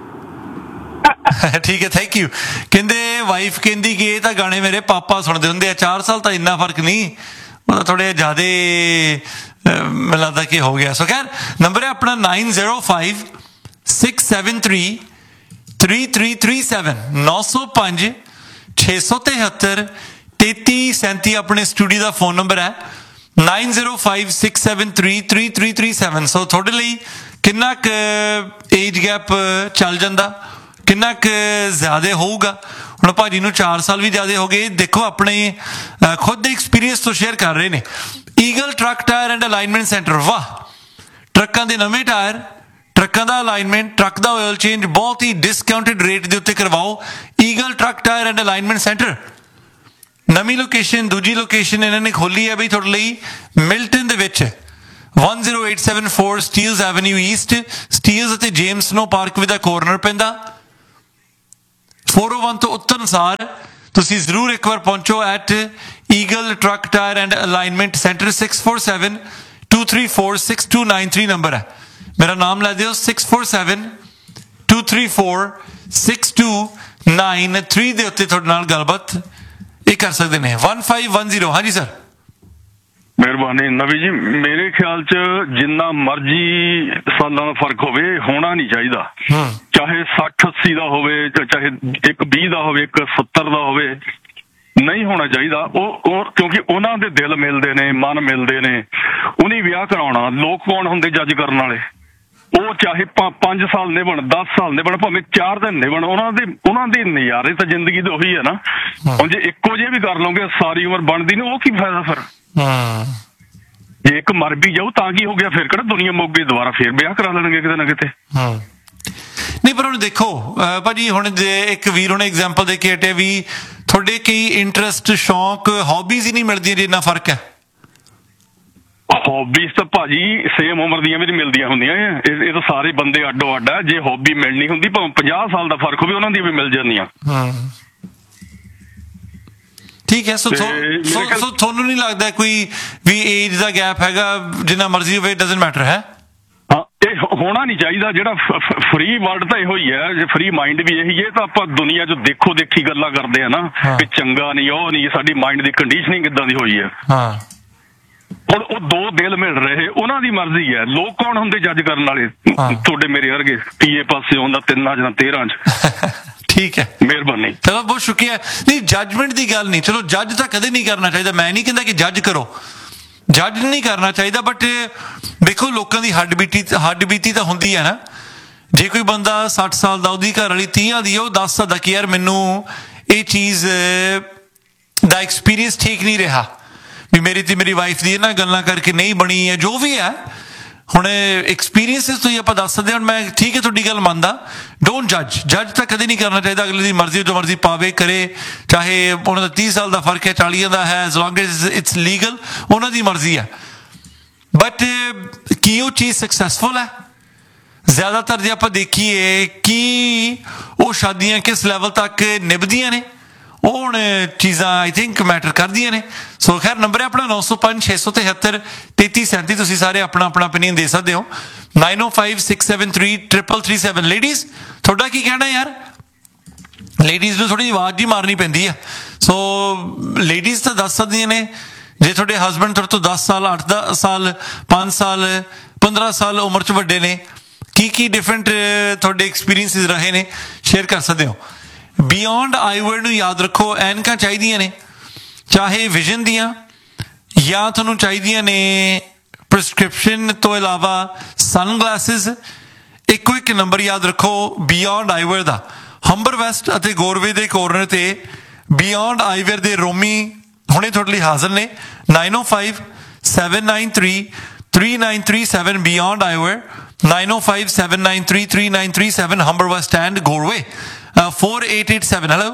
ਠੀਕ ਹੈ, ਥੈਂਕ ਯੂ। ਕਹਿੰਦੇ ਵਾਈਫ ਕਹਿੰਦੀ ਕਿ ਇਹ ਤਾਂ ਗਾਣੇ ਮੇਰੇ ਪਾਪਾ ਸੁਣਦੇ ਹੁੰਦੇ ਆ। 4 ਸਾਲ ਤਾਂ ਇੰਨਾ ਫਰਕ ਨਹੀਂ, ਉਹਦਾ ਥੋੜੇ ਜ਼ਿਆਦਾ ਮੈਨੂੰ ਲੱਗਦਾ ਕਿ ਹੋ ਗਿਆ। ਸੋ ਖੈਰ ਨੰਬਰ ਹੈ ਆਪਣਾ 905-673-3337 905-673-3337 ਆਪਣੇ ਸਟੂਡੀਓ ਦਾ ਫੋਨ ਨੰਬਰ ਹੈ 905-673-3337। ਸੋ ਤੁਹਾਡੇ ਲਈ ਕਿੰਨਾ ਕੁ ਏਜ ਗੈਪ ਚੱਲ ਜਾਂਦਾ, ਕਿੰਨਾ ਕੁ ਜ਼ਿਆਦਾ ਹੋਊਗਾ? ਹੁਣ ਭਾਜੀ ਨੂੰ 4 ਸਾਲ ਵੀ ਜ਼ਿਆਦਾ ਹੋ ਗਏ। ਦੇਖੋ ਆਪਣੇ ਖੁਦ ਦੇ ਐਕਸਪੀਰੀਅੰਸ ਤੋਂ ਸ਼ੇਅਰ ਕਰ ਰਹੇ ਨੇ। Eagle truck tyre and alignment centre, ਵਾਹ, ਟਰੱਕਾਂ ਦੇ ਨਵੇਂ ਟਾਇਰ, ਟਰੱਕਾਂ ਦਾ ਅਲਾਈਨਮੈਂਟ, ਟਰੱਕ ਦਾ ਆਇਲ ਚੇਂਜ ਬਹੁਤ ਹੀ ਡਿਸਕਾਊਂਟਡ ਰੇਟ ਦੇ ਉੱਤੇ ਕਰਵਾਓ। Eagle truck tyre and alignment centre ਨਵੀਂ ਲੋਕੇਸ਼ਨ, ਦੂਜੀ ਲੋਕੇਸ਼ਨ ਇਹਨਾਂ ਨੇ ਖੋਲੀ ਹੈ ਬਈ ਤੁਹਾਡੇ ਲਈ ਮਿਲਟਨ ਦੇ ਵਿੱਚ। 10874 ਸਟੀਲਸ ਐਵਨਿਊ ਈਸਟ, ਸਟੀਲਸ ਅਤੇ James no park with the corner ਪੈਂਦਾ। 401 ਤੋਂ ਉੱਤਰ ਅਨੁਸਾਰ ਤੁਸੀਂ ਜ਼ਰੂਰ ਇੱਕ ਵਾਰ ਪਹੁੰਚੋ at eagle truck tyre and alignment centre. 647-234-6293 number ਹੈ। ਮੇਰਾ ਨਾਮ ਲੈ ਦਿਓ, 647-234-6293 ਦੇ ਉੱਤੇ ਤੁਹਾਡੇ ਨਾਲ ਗੱਲਬਾਤ ਇਹ ਕਰ ਸਕਦੇ ਨੇ। 1510 ਹਾਂਜੀ ਸਰ। ਮਿਹਰਬਾਨੀ ਨਵੀ ਜੀ, ਮੇਰੇ ਖਿਆਲ ਚ ਜਿੰਨਾ ਮਰਜੀ ਸਾਲਾਂ ਦਾ ਫਰਕ ਹੋਵੇ ਹੋਣਾ ਨਹੀਂ ਚਾਹੀਦਾ, ਚਾਹੇ 60-80 ਦਾ ਹੋਵੇ, ਚਾਹੇ ਇੱਕ 20 ਦਾ ਹੋਵੇ, ਇੱਕ 70 ਦਾ ਹੋਵੇ, ਨਹੀਂ ਹੋਣਾ ਚਾਹੀਦਾ। ਉਹ ਕਿਉਂਕਿ ਉਹਨਾਂ ਦੇ ਦਿਲ ਮਿਲਦੇ ਨੇ, ਮਨ ਮਿਲਦੇ ਨੇ, ਉਹਨੇ ਵਿਆਹ ਕਰਾਉਣਾ। ਲੋਕ ਕੌਣ ਹੁੰਦੇ ਜੱਜ ਕਰਨ ਵਾਲੇ? ਉਹ ਚਾਹੇ 5 ਸਾਲ ਨਿਭਣ, 10 ਸਾਲ ਨਿਭਣ, ਭਾਵੇਂ 4 ਦਿਨ ਨਿਭਣ, ਉਹਨਾਂ ਦੇ ਨਜ਼ਾਰੇ ਤਾਂ ਜ਼ਿੰਦਗੀ ਦੇ ਉਹੀ ਹੈ ਨਾ। ਹੁਣ ਜੇ ਇੱਕੋ ਜਿਹੇ ਵੀ ਕਰ ਲਓਗੇ ਸਾਰੀ ਉਮਰ ਬਣਦੀ ਨੇ, ਉਹ ਕੀ ਫਾਇਦਾ ਫਿਰ? ਜੇ ਇੱਕ ਮਰ ਵੀ ਜਾਊ ਤਾਂ ਕੀ ਹੋ ਗਿਆ? ਫਿਰ ਕਿਹੜਾ ਦੁਨੀਆ ਮੁੱਕ ਗਈ, ਦੁਬਾਰਾ ਫੇਰ ਵਿਆਹ ਕਰਾ ਲੈਣਗੇ ਕਿਤੇ ਨਾ ਕਿਤੇ। ਨਹੀਂ ਪਰ ਹੁਣ ਦੇਖੋ ਭਾਜੀ, ਹੁਣ ਜੇ ਇੱਕ ਵੀਰ ਉਹਨੇ ਐਗਜ਼ਾਮਪਲ ਦੇ ਕੇ ਹਟੇ ਵੀ ਤੁਹਾਡੇ ਕਈ ਇੰਟਰਸਟ, ਸ਼ੌਕ, ਹੌਬੀਜ਼ ਹੀ ਨਹੀਂ ਮਿਲਦੀਆਂ, ਜੇ ਇੰਨਾ ਫਰਕ ਹੈ। ਹੌਬੀਜ਼ ਤਾਂ ਭਾਜੀ ਸੇਮ ਉਮਰ ਦੀਆਂ ਵੀ ਨਹੀਂ ਮਿਲਦੀਆਂ ਹੁੰਦੀਆਂ, ਇਹ ਤਾਂ ਸਾਰੇ ਬੰਦੇ ਅੱਡੋ ਅੱਡ ਆ। ਜੇ ਹੌਬੀ ਮਿਲਣੀ ਹੁੰਦੀ ਭਾਵੇਂ 50 ਸਾਲ ਦਾ ਫਰਕ ਹੋਵੇ, ਉਹਨਾਂ ਦੀਆਂ ਵੀ ਮਿਲ ਜਾਂਦੀਆਂ। ਠੀਕ ਹੈ। ਸੋ ਤੁਹਾਨੂੰ ਨਹੀਂ ਲੱਗਦਾ ਕੋਈ ਵੀ ਏਜ ਦਾ ਗੈਪ ਹੈਗਾ? ਜਿੰਨਾ ਮਰਜ਼ੀ ਹੋਵੇ, ਡਜ਼ਨਟ ਮੈਟਰ ਹੈ। ਹਾਂ, ਇਹ ਹੋਣਾ ਨਹੀਂ ਚਾਹੀਦਾ। ਜਿਹੜਾ ਫਰੀ ਵਰਲਡ ਤਾਂ ਇਹੋ ਹੀ ਹੈ, ਜੇ ਫਰੀ ਮਾਈਂਡ ਵੀ ਇਹੀ ਹੈ, ਤਾਂ ਆਪਾਂ ਦੁਨੀਆ 'ਚ ਦੇਖੋ ਦੇਖੀ ਗੱਲਾਂ ਕਰਦੇ ਆ ਨਾ ਕਿ ਚੰਗਾ ਨਹੀਂ, ਉਹ ਨਹੀਂ, ਸਾਡੀ ਮਾਈਂਡ ਦੀ ਕੰਡੀਸ਼ਨਿੰਗ ਕਿੱਦਾਂ ਦੀ ਹੋਈ ਹੈ। ਹੁਣ ਉਹ ਦੋ ਦਿਲ ਮਿਲ ਰਹੇ, ਉਹਨਾਂ ਦੀ ਮਰਜ਼ੀ ਹੈ। ਲੋਕ ਕੌਣ ਹੁੰਦੇ ਜੱਜ ਕਰਨ ਵਾਲੇ? ਤੁਹਾਡੇ ਮੇਰੇ ਵਰਗੇ ਤੀਏ ਪਾਸੇ ਆਉਂਦਾ 3 ਜਾਂ 13 'ਚ। ਠੀਕ ਹੈ, ਮਿਹਰਬਾਨੀ, ਚਲੋ ਬਹੁਤ ਸ਼ੁਕਰੀਆ। ਨਹੀਂ, ਜੱਜਮੈਂਟ ਦੀ ਗੱਲ ਨਹੀਂ, ਚਲੋ ਜੱਜ ਤਾਂ ਕਦੇ ਨਹੀਂ ਕਰਨਾ ਚਾਹੀਦਾ। ਮੈਂ ਨਹੀਂ ਕਹਿੰਦਾ ਕਿ ਜੱਜ ਕਰੋ, ਜੱਜ ਨਹੀਂ ਕਰਨਾ ਚਾਹੀਦਾ, ਬਟ ਦੇਖੋ ਲੋਕਾਂ ਦੀ ਹੱਡ ਬੀਤੀ ਤਾਂ ਹੁੰਦੀ ਹੈ ਨਾ। ਜੇ ਕੋਈ ਬੰਦਾ 60 ਸਾਲ ਦਾ, ਉਹਦੀ ਘਰ ਵਾਲੀ 30 ਦੀ, ਉਹ ਦੱਸ ਸਕਦਾ ਕਿ ਯਾਰ ਮੈਨੂੰ ਇਹ ਚੀਜ਼ ਦਾ ਐਕਸਪੀਰੀਅੰਸ ਠੀਕ ਨਹੀਂ ਰਿਹਾ, ਵੀ ਮੇਰੀ ਤੇ ਮੇਰੀ ਵਾਈਫ ਦੀ ਇਹਨਾਂ ਗੱਲਾਂ ਕਰਕੇ ਨਹੀਂ ਬਣੀ ਹੈ, ਜੋ ਵੀ ਹੈ। ਹੁਣ ਐਕਸਪੀਰੀਅੰਸਿਸ ਤੋਂ ਹੀ ਆਪਾਂ ਦੱਸ ਸਕਦੇ ਹਾਂ। ਹੁਣ ਮੈਂ ਠੀਕ ਹੈ, ਤੁਹਾਡੀ ਗੱਲ ਮੰਨਦਾ, ਡੋਂਟ ਜੱਜ ਤਾਂ ਕਦੇ ਨਹੀਂ ਕਰਨਾ ਚਾਹੀਦਾ। ਅਗਲੇ ਦੀ ਮਰਜ਼ੀ, ਜੋ ਮਰਜ਼ੀ ਪਾਵੇ ਕਰੇ, ਚਾਹੇ ਉਹਨਾਂ ਦਾ 30 ਸਾਲ ਦਾ ਫਰਕ ਹੈ, 40 ਦਾ ਹੈ, as long as it's legal, ਉਹਨਾਂ ਦੀ ਮਰਜ਼ੀ ਹੈ। ਬਟ ਕੀ ਉਹ ਚੀਜ਼ ਸਕਸੈਸਫੁਲ ਹੈ? ਜ਼ਿਆਦਾਤਰ ਜੇ ਆਪਾਂ ਦੇਖੀਏ ਕਿ ਉਹ ਸ਼ਾਦੀਆਂ ਕਿਸ ਲੈਵਲ ਤੱਕ ਨਿਭਦੀਆਂ ਨੇ, ਉਹ ਹੁਣ ਚੀਜ਼ਾਂ ਆਈ ਥਿੰਕ ਮੈਟਰ ਕਰਦੀਆਂ ਨੇ। ਸੋ ਖੈਰ, ਨੰਬਰ ਹੈ ਆਪਣਾ 905-673-3337। ਤੁਸੀਂ ਸਾਰੇ ਆਪਣਾ ਓਪੀਨੀਅਨ ਦੇ ਸਕਦੇ ਹੋ। 9056733337। ਲੇਡੀਜ਼, ਤੁਹਾਡਾ ਕੀ ਕਹਿਣਾ ਯਾਰ? ਲੇਡੀਜ਼ ਨੂੰ ਥੋੜੀ ਆਵਾਜ਼ ਹੀ ਮਾਰਨੀ ਪੈਂਦੀ ਆ। ਸੋ ਲੇਡੀਜ਼ ਤਾਂ ਦੱਸ ਸਕਦੀਆਂ ਨੇ, ਜੇ ਤੁਹਾਡੇ ਹਸਬੈਂਡ ਤੁਹਾਡੇ ਤੋਂ 10 ਸਾਲ, 8 ਸਾਲ, 5 ਸਾਲ, 15 ਸਾਲ ਉਮਰ 'ਚ ਵੱਡੇ ਨੇ, ਕੀ ਡਿਫਰੈਂਟ ਤੁਹਾਡੇ ਐਕਸਪੀਰੀਅੰਸਿਸ ਰਹੇ ਨੇ, ਸ਼ੇਅਰ ਕਰ ਸਕਦੇ ਹੋ। ਬਿਯੋਂਡ ਆਈਵਰ ਨੂੰ ਯਾਦ ਰੱਖੋ, ਐਨਕਾਂ ਚਾਹੀਦੀਆਂ ਨੇ, ਚਾਹੇ ਵਿਜ਼ਨ ਦੀਆਂ ਜਾਂ ਤੁਹਾਨੂੰ ਚਾਹੀਦੀਆਂ ਨੇ ਪ੍ਰਸਕ੍ਰਿਪਸ਼ਨ ਤੋਂ ਇਲਾਵਾ ਸਨਗਲਾਸਿਸ। ਇੱਕੋ ਇੱਕ ਨੰਬਰ ਯਾਦ ਰੱਖੋ ਬਿਯੋਂਡ ਆਈਵਰ ਦਾ, ਹੰਬਰ ਵੈਸਟ ਅਤੇ ਗੋਰਵੇ ਦੇ ਕੋਰਨਰ ਤੇ ਬਿਯੋਂਡ ਆਈਵਰ ਦੇ ਰੋਮੀ ਹੁਣੇ ਤੁਹਾਡੇ ਲਈ ਹਾਜ਼ਰ ਨੇ। 9057933937 beyond ਆਈਵਰ, 9057933937 Humber West and ਗੋਰਵੇ। 4887। Hello.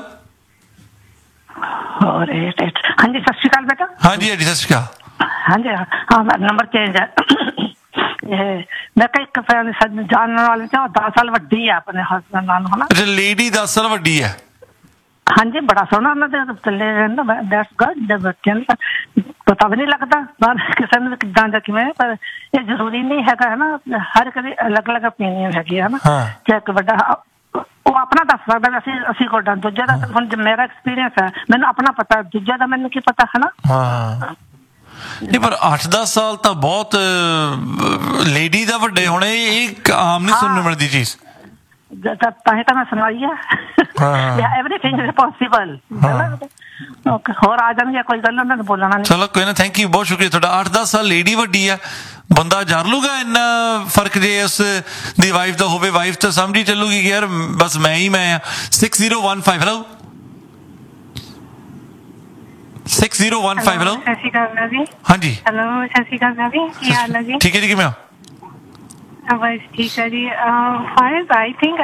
4888। ਹਾਂਜੀ, ਸਤਿ ਸ਼੍ਰੀ ਅਕਾਲ ਬੇਟਾ। ਹਾਂਜੀ ਹਾਂਜੀ, ਸਤਿ ਸ਼੍ਰੀ ਅਕਾਲ। ਹਾਂਜੀ, ਹਾਂ ਨੰਬਰ ਚੇਂਜ ਹੈ। ਮੈਂ ਕਿਹਾ ਇੱਕ ਜਾਣਨ ਵਾਲੇ 10 ਸਾਲ ਵੱਡੀ ਹੈ ਆਪਣੇ ਹਸਬੈਂਡ ਨਾਲੋਂ, ਹੈ ਨਾ? ਅੱਛਾ, ਲੇਡੀ 10 ਸਾਲ ਵੱਡੀ ਹੈ। ਹਾਂਜੀ, ਬੜਾ ਸੋਹਣਾ ਉਹਨਾਂ ਦੇ ਚੱਲੇ ਰਹਿੰਦਾ। That's good. ਬੱਚਿਆਂ ਨੂੰ ਪਤਾ ਵੀ ਨਹੀਂ ਲੱਗਦਾ ਬਾਹਰ ਕਿਸੇ ਨੂੰ ਕਿੱਦਾਂ ਦਾ ਕਿਵੇਂ, ਪਰ ਇਹ ਜ਼ਰੂਰੀ ਨਹੀਂ ਹੈਗਾ, ਹੈ ਨਾ? ਹਰ ਇੱਕ ਦੀ ਅਲੱਗ ਅਲੱਗ ਓਪੀਨੀਅਨ ਹੈਗੀ ਹੈ ਨਾ। ਚਾਹੇ ਇੱਕ ਵੱਡਾ ਉਹ ਆਪਣਾ ਦੱਸ ਸਕਦਾ, ਅਸੀਂ ਕੋਡਾ ਦੂਜੇ ਦਾ। ਹੁਣ ਮੇਰਾ ਐਕਸਪੀਰੀਅੰਸ ਹੈ, ਮੈਨੂੰ ਆਪਣਾ ਪਤਾ, ਦੂਜੇ ਦਾ ਮੈਨੂੰ ਕੀ ਪਤਾ, ਹੈ ਨਾ? ਨਹੀਂ, ਪਰ 8-10 ਸਾਲ ਤਾਂ ਬਹੁਤ ਲੇਡੀ ਦਾ ਵੱਡੇ ਹੋਣੇ, ਇਹ ਆਮ ਨਹੀਂ ਸੁਣਨ ਮਿਲਦੀ ਚੀਜ਼। ਤਾਂ ਹੀ ਤਾਂ ਮੈਂ ਸੁਣਾਈ ਹੈ। Everything is possible. ਹੋਰ ਆ ਜਾਣਗੇ, ਕੋਈ ਗੱਲ ਉਹਨਾਂ ਨੂੰ ਬੋਲਣਾ ਨਹੀਂ। ਚਲੋ ਕੋਈ ਨਾ, ਥੈਂਕ ਯੂ, ਬਹੁਤ ਸ਼ੁਕਰੀਆ ਤੁਹਾਡਾ। 8-10 ਸਾਲ ਲੇਡੀ ਵੱਡੀ ਆ, ਬੰਦਾ ਜਾਣ ਲੂਗਾ ਇੰਨਾ ਫਰਕ। ਜੇ ਉਸ ਦੀ ਵਾਈਫ ਦਾ ਹੋਵੇ, ਵਾਈਫ ਤਾਂ ਸਮਝੀ ਚੱਲੂਗੀ ਕਿ ਯਾਰ ਬਸ ਮੈਂ ਹੀ ਮੈਂ ਆ। 6015। ਹੈਲੋ 6015। ਹੈਲੋ, ਸਤਿ ਸ਼੍ਰੀ ਅਕਾਲ ਜੀ। ਹਾਂਜੀ, ਹੈਲੋ, ਸਤਿ ਸ਼੍ਰੀ ਅਕਾਲ ਜੀ, ਕੀ ਹਾਲ ਹੈ ਜੀ? ਠੀਕ ਹੈ ਜੀ, ਕਿਵੇਂ ਹੋ? ਬਸ ਠੀਕ ਹੈ ਜੀ। Faez I think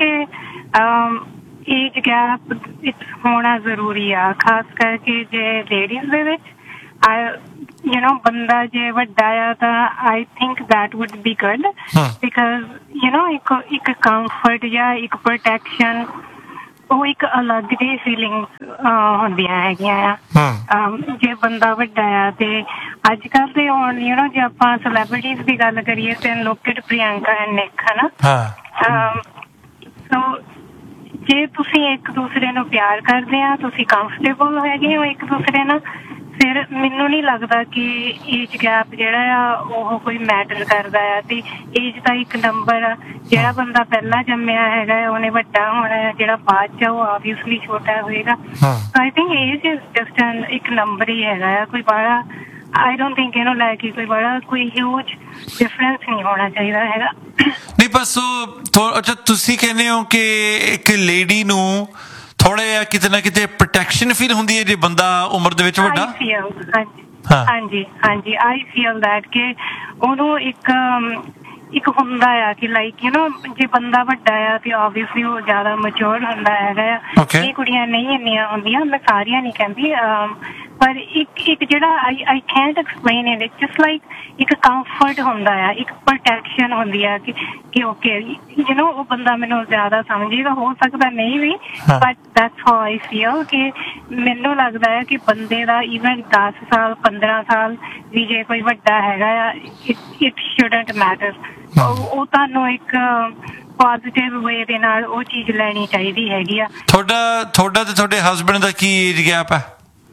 age gap ਹੋਣਾ ਜ਼ਰੂਰੀ ਆ, ਖਾਸ ਕਰਕੇ ਜੇ ਲੇਡੀਜ਼ ਦੇ ਵਿੱਚ। ਬੰਦਾ ਜੇ ਵੱਡਾ ਆ ਤਾਂ I think that would be good because ਇੱਕ ਕੰਫਰਟ ਜਾਂ ਇੱਕ ਪ੍ਰੋਟੈਕਸ਼ਨ ਉਹ ਇੱਕ ਅਲੱਗ ਜਿਹੀ ਫੀਲਿੰਗ ਹੁੰਦੀਆਂ ਹੈਗੀਆਂ ਆ ਜੇ ਬੰਦਾ ਵੱਡਾ ਆ ਤੇ ਅੱਜ ਕੱਲ੍ਹ ਤੇ ਹੁਣ ਜੇ ਆਪਾਂ ਸੈਲੈਬਰਿਟੀਜ਼ ਦੀ ਗੱਲ ਕਰੀਏ ਤੇ ਲੋਕ at ਪ੍ਰਿਯੰਕਾ ਐਂਡ ਨਿਕ ਹਨਾ ਸੋ ਜੇ ਤੁਸੀਂ ਇੱਕ ਦੂਸਰੇ ਨੂੰ ਪਿਆਰ ਕਰਦੇ ਆ ਤੁਸੀਂ ਕੰਫਰਟੇਬਲ ਹੈਗੇ ਹੋ ਇੱਕ ਦੂਸਰੇ ਨਾਲ ਫਿਰ ਮੈਨੂੰ ਨਹੀਂ ਲੱਗਦਾ ਕਿ ਏਜ ਗੈਪ ਜਿਹੜਾ ਆ ਉਹ ਕੋਈ ਮੈਟਰ ਕਰਦਾ ਆ ਤੇ ਏਜ ਦਾ ਇੱਕ ਨੰਬਰ ਆ ਜਿਹੜਾ ਬੰਦਾ ਪਹਿਲਾਂ ਜੰਮਿਆ ਹੈਗਾ ਉਹਨੇ ਵੱਡਾ ਹੋਣਾ ਹੈ ਜਿਹੜਾ ਬਾਅਦ ਚ ਉਹ ਆਬਵੀਅਸਲੀ ਛੋਟਾ ਹੋਏਗਾ I think age is just ਇੱਕ ਨੰਬਰ ਹੀ ਹੈਗਾ ਆ ਕੋਈ ਬੜਾ ਆਈ ਡੋਂਟ ਥਿੰਕ ਲੈ ਕੇ ਕੋਈ ਹਿਊਜ ਡਿਫਰੈਂਸ ਨਹੀਂ ਹੋਣਾ ਚਾਹੀਦਾ ਹੈਗਾ ਨਹੀਂ ਬਸ ਅੱਛਾ ਤੁਸੀਂ ਕਹਿੰਦੇ ਹੋ ਕਿ ਇੱਕ ਲੇਡੀ ਨੂੰ ਥੋੜਾ ਜਿਹਾ ਕਿਤੇ ਨਾ ਕਿਤੇ ਪ੍ਰੋਟੈਕਸ਼ਨ ਫੀਲ ਹੁੰਦੀ ਹੈ ਜੇ ਬੰਦਾ ਉਮਰ ਦੇ ਵਿੱਚ ਵੱਡਾ ਹਾਂਜੀ ਆਈ ਫੀਲ ਦੈਟ ਕਿ ਉਹਨੂੰ ਇੱਕ ਹੁੰਦਾ ਆ ਕਿ ਲਾਈਕ ਜੇ ਬੰਦਾ ਵੱਡਾ ਆ ਤੇ ਆਬਵੀਅਸਲੀ ਉਹ ਜ਼ਿਆਦਾ ਮੈਚੁਰ ਹੁੰਦਾ ਹੈਗਾ ਆ ਇਹ ਕੁੜੀਆਂ ਨਹੀਂ ਇੰਨੀਆਂ ਹੁੰਦੀਆਂ ਮੈਂ ਸਾਰੀਆਂ ਨਹੀਂ ਕਹਿੰਦੀ ਪਰ ਇੱਕ ਜਿਹੜਾ I can't explain it just like ਇੱਕ ਕੰਫਰਟ ਹੁੰਦਾ ਆ ਇੱਕ ਪ੍ਰੋਟੈਕਸ਼ਨ ਹੁੰਦੀ ਆ ਕਿ ਓਕੇ ਉਹ ਬੰਦਾ ਮੈਨੂੰ ਜ਼ਿਆਦਾ ਸਮਝੇਗਾ ਹੋ ਸਕਦਾ ਨਹੀਂ ਵੀ but that's how I feel ਕਿ ਮੈਨੂੰ ਲੱਗਦਾ ਹੈ ਕਿ ਬੰਦੇ ਦਾ ਈਵਨ 10 ਸਾਲ 15 ਸਾਲ ਵੀ ਜੇ ਕੋਈ ਵੱਡਾ ਹੈਗਾ ਆ ਇਟ ਸ਼ੁਡਨਟ ਮੈਟਰ ਉਹ ਤੁਹਾਨੂੰ ਇੱਕ ਪੋਜ਼ਿਟਿਵ ਵੇ ਦੇ ਨਾਲ ਉਹ ਚੀਜ਼ ਲੈਣੀ ਚਾਹੀਦੀ ਹੈਗੀ ਆ ਤੁਹਾਡਾ ਤੇ ਤੁਹਾਡੇ ਹਸਬੈਂਡ ਦਾ ਕੀ ਏਜ ਗੈਪ ਹੈ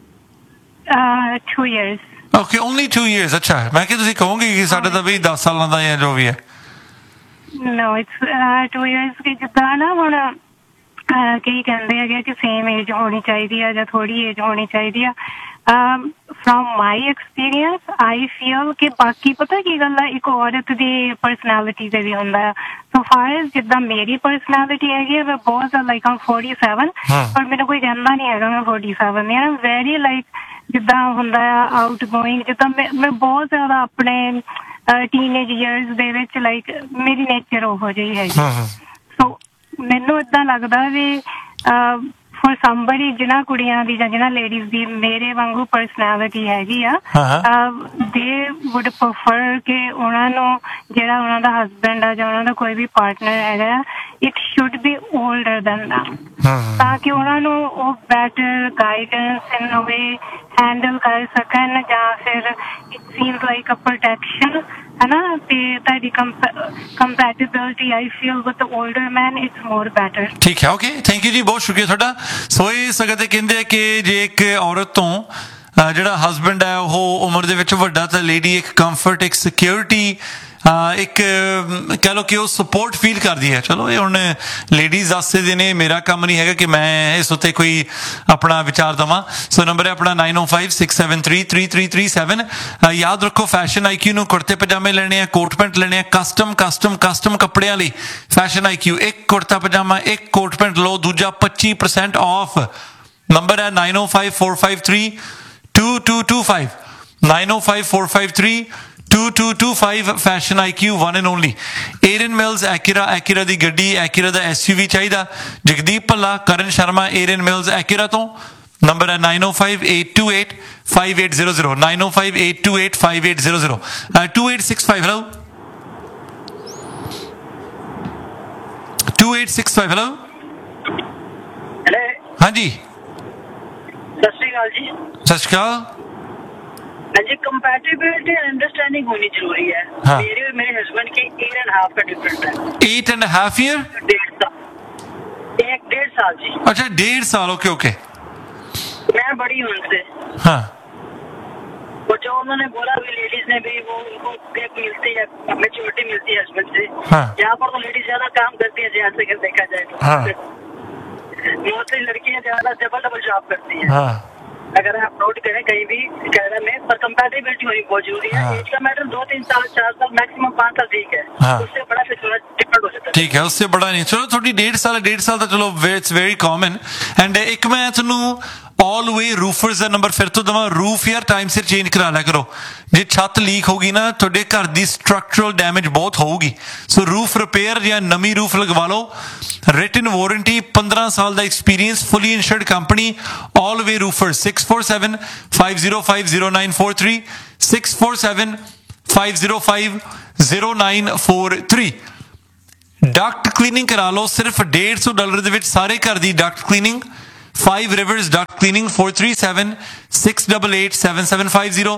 2 years ਓਕੇ ਓਨਲੀ 2 years ਅੱਛਾ ਮੈਂ ਕਿ ਤੁਸੀਂ ਕਹੋਗੇ ਕਿ ਸਾਡਾ ਤਾਂ ਵੀ 10 ਸਾਲਾਂ ਦਾ ਜਾਂ ਜੋ ਵੀ ਹੈ ਨੋ ਇਟਸ 2 years ਕਿ ਜਿੱਦਾਂ ਨਾ ਹੁਣ ਕਈ ਕਹਿੰਦੇ ਹੈਗੇ ਕਿ ਸੇਮ ਏਜ ਹੋਣੀ ਚਾਹੀਦੀ ਆ ਜਾਂ ਥੋੜੀ ਏਜ ਹੋਣੀ ਚਾਹੀਦੀ ਆ from my experience I feel ਕਿ ਬਾਕੀ ਪਤਾ ਕੀ ਗੱਲ ਆ ਇੱਕ ਔਰਤ ਦੀ ਪਰਸਨੈਲਿਟੀ ਤੇ ਵੀ ਹੁੰਦਾ ਆ so far as ਜਿੱਦਾਂ ਮੇਰੀ ਪਰਸਨੈਲਿਟੀ ਹੈਗੀ ਮੈਂ ਬਹੁਤ ਲਾਈਕ I'm 47 ਪਰ ਮੈਨੂੰ ਕੋਈ ਕਹਿੰਦਾ ਨਹੀਂ ਹੈਗਾ ਮੈਂ 47 ਯਾਰ ਵੈਰੀ ਲਾਈਕ ਜਿੱਦਾਂ ਹੁੰਦਾ ਆ ਆਊਟ ਗੋਇੰਗ ਜਿੱਦਾਂ ਮੈਂ ਬਹੁਤ ਜ਼ਿਆਦਾ ਆਪਣੇ ਟੀਨੇਜ ਈਅਰਸ ਦੇ ਵਿੱਚ ਲਾਈਕ ਮੇਰੀ ਨੇਚਰ ਉਹੋ ਜਿਹੀ ਹੈਗੀ ਸੋ ਮੈਨੂੰ ਏਦਾਂ ਲੱਗਦਾ ਵੀ for somebody ਜਿਨ੍ਹਾਂ ਕੁੜੀਆਂ ਦੀ ਜਾਂ ਜਿਨ੍ਹਾਂ ਲੇਡੀਜ਼ ਦੀ ਮੇਰੇ ਵਾਂਗੂ ਪਰਸਨੈਲਿਟੀ ਹੈਗੀ ਆ they would prefer ਕਿ ਉਹਨਾਂ ਨੂੰ ਜਿਹੜਾ ਉਹਨਾਂ ਦਾ ਹਸਬੈਂਡ ਆ ਜਾਂ ਉਹਨਾਂ ਦਾ ਕੋਈ ਵੀ ਪਾਰਟਨਰ ਹੈਗਾ it should be older than them ਤਾਂ ਕਿ ਉਹਨਾਂ ਨੂੰ ਉਹ better guidance in a way handle ਕਰ ਸਕਣ ਜਾਂ ਫਿਰ it seems like a protection ਹਨਾ ਤੇ ਤੁਹਾਡੀ compatibility I feel with the older man it's more better ਠੀਕ ਹੈ ਓਕੇ ਥੈਂਕ ਯੂ ਜੀ ਬਹੁਤ ਸ਼ੁਕਰੀਆ ਤੁਹਾਡਾ ਸੋ ਇਹ ਸਗੋਂ ਤੇ ਕਹਿੰਦੇ ਆ ਕਿ ਜੇ ਇੱਕ ਔਰਤ ਤੋਂ ਜਿਹੜਾ ਹਸਬੈਂਡ ਹੈ ਉਹ ਉਮਰ ਦੇ ਵਿੱਚ ਵੱਡਾ ਤਾਂ ਲੇਡੀ ਇੱਕ ਕੰਫਰਟ ਇੱਕ ਸਿਕਿਉਰਿਟੀ ਇੱਕ ਕਹਿ ਲਓ ਕਿ ਉਹ ਸਪੋਰਟ ਫੀਲ ਕਰਦੀ ਹੈ ਚਲੋ ਇਹ ਹੁਣ ਲੇਡੀਜ਼ ਵਾਸਤੇ ਦੇ ਨੇ ਮੇਰਾ ਕੰਮ ਨਹੀਂ ਹੈਗਾ ਕਿ ਮੈਂ ਇਸ ਉੱਤੇ ਕੋਈ ਆਪਣਾ ਵਿਚਾਰ ਦੇਵਾਂ ਸੋ ਨੰਬਰ ਹੈ ਆਪਣਾ 9056733337 ਯਾਦ ਰੱਖੋ ਫੈਸ਼ਨ IQ ਨੂੰ ਕੁੜਤੇ ਪਜਾਮੇ ਲੈਣੇ ਆ ਕੋਟ ਪੈਂਟ ਲੈਣੇ ਆ ਕਸਟਮ ਕੱਪੜਿਆਂ ਲਈ ਫੈਸ਼ਨ IQ ਇੱਕ ਕੁੜਤਾ ਪਜਾਮਾ ਇੱਕ ਕੋਟ ਪੈਂਟ ਲਓ ਦੂਜਾ 25% ਆਫ ਨੰਬਰ ਹੈ 9054532225 9054532225 Fashion IQ one and only Aaron Mills Acura ਦੀ ਗੱਡੀ Acura ਦਾ SUV ਚਾਹੀਦਾ ਜਗਦੀਪ ਭੱਲਾ ਕਰਨ ਸ਼ਰਮਾ Aaron Mills Acura ਤੋਂ ਨੰਬਰ ਹੈ 9058285800 9058285800 2865 hello 2865 hello ਹਾਂਜੀ ਸਤਿ ਸ਼੍ਰੀ ਅਕਾਲ ਜੀ ਸਤਿ ਸ਼੍ਰੀ ਅਕਾਲ जी कंपैटिबिलिटी एंड अंडरस्टैंडिंग होनी जरूरी है मेरे और मेरे हस्बैंड के 8.5 का डिफरेंस है 8.5 ईयर 1.5 साल जी अच्छा 1.5 साल ओके मैं बड़ी हूँ उनसे हाँ वो जो उन्होंने बोला भी लेडीज ने भी वो उनको एक मिलती है मैच्योरिटी मिलती है हस्बैंड से यहाँ पर तो लेडीज ज्यादा काम करती है जहाँ से देखा जाए तो मोस्टली लड़कियाँ ज्यादा डबल जॉब करती है अगर आप नोट करें कहीं भी कैनेडा में पर कंपैटिबिलिटी होनी बहुत जरूरी है एज का मैटर 2-3 साल 4 साल मैक्सिमम 5 साल ठीक है उससे बड़ा फिर थोड़ा डिफरेंट हो जाता है ठीक है उससे बड़ा नहीं चलो थोड़ी 1.5 साल का चलो इट्स वेरी कॉमन एंड एक मैं ਤੁਹਾਨੂੰ ऑल वे रूफर्स का नंबर फिर तो दवा, रूफ यार टाइम सिर चेंज करा लिया करो। जे छत लीक होगी ना तुहाडे घर दी स्ट्रक्चरल डैमेज बहुत होगी, सो रूफ रिपेयर या नवी रूफ लगवा लो। रिटन वारंटी, 15 साल का experience, fully insured company, all वे रूफर्स। 647-505-0943 647-505-0943। डक्ट क्लीनिंग करा लो सिर्फ $150 ਦੇ ਵਿੱਚ ਸਾਰੇ ਘਰ ਦੀ Duckett cleaning. 5 Rivers Duct Cleaning, 437-688-7750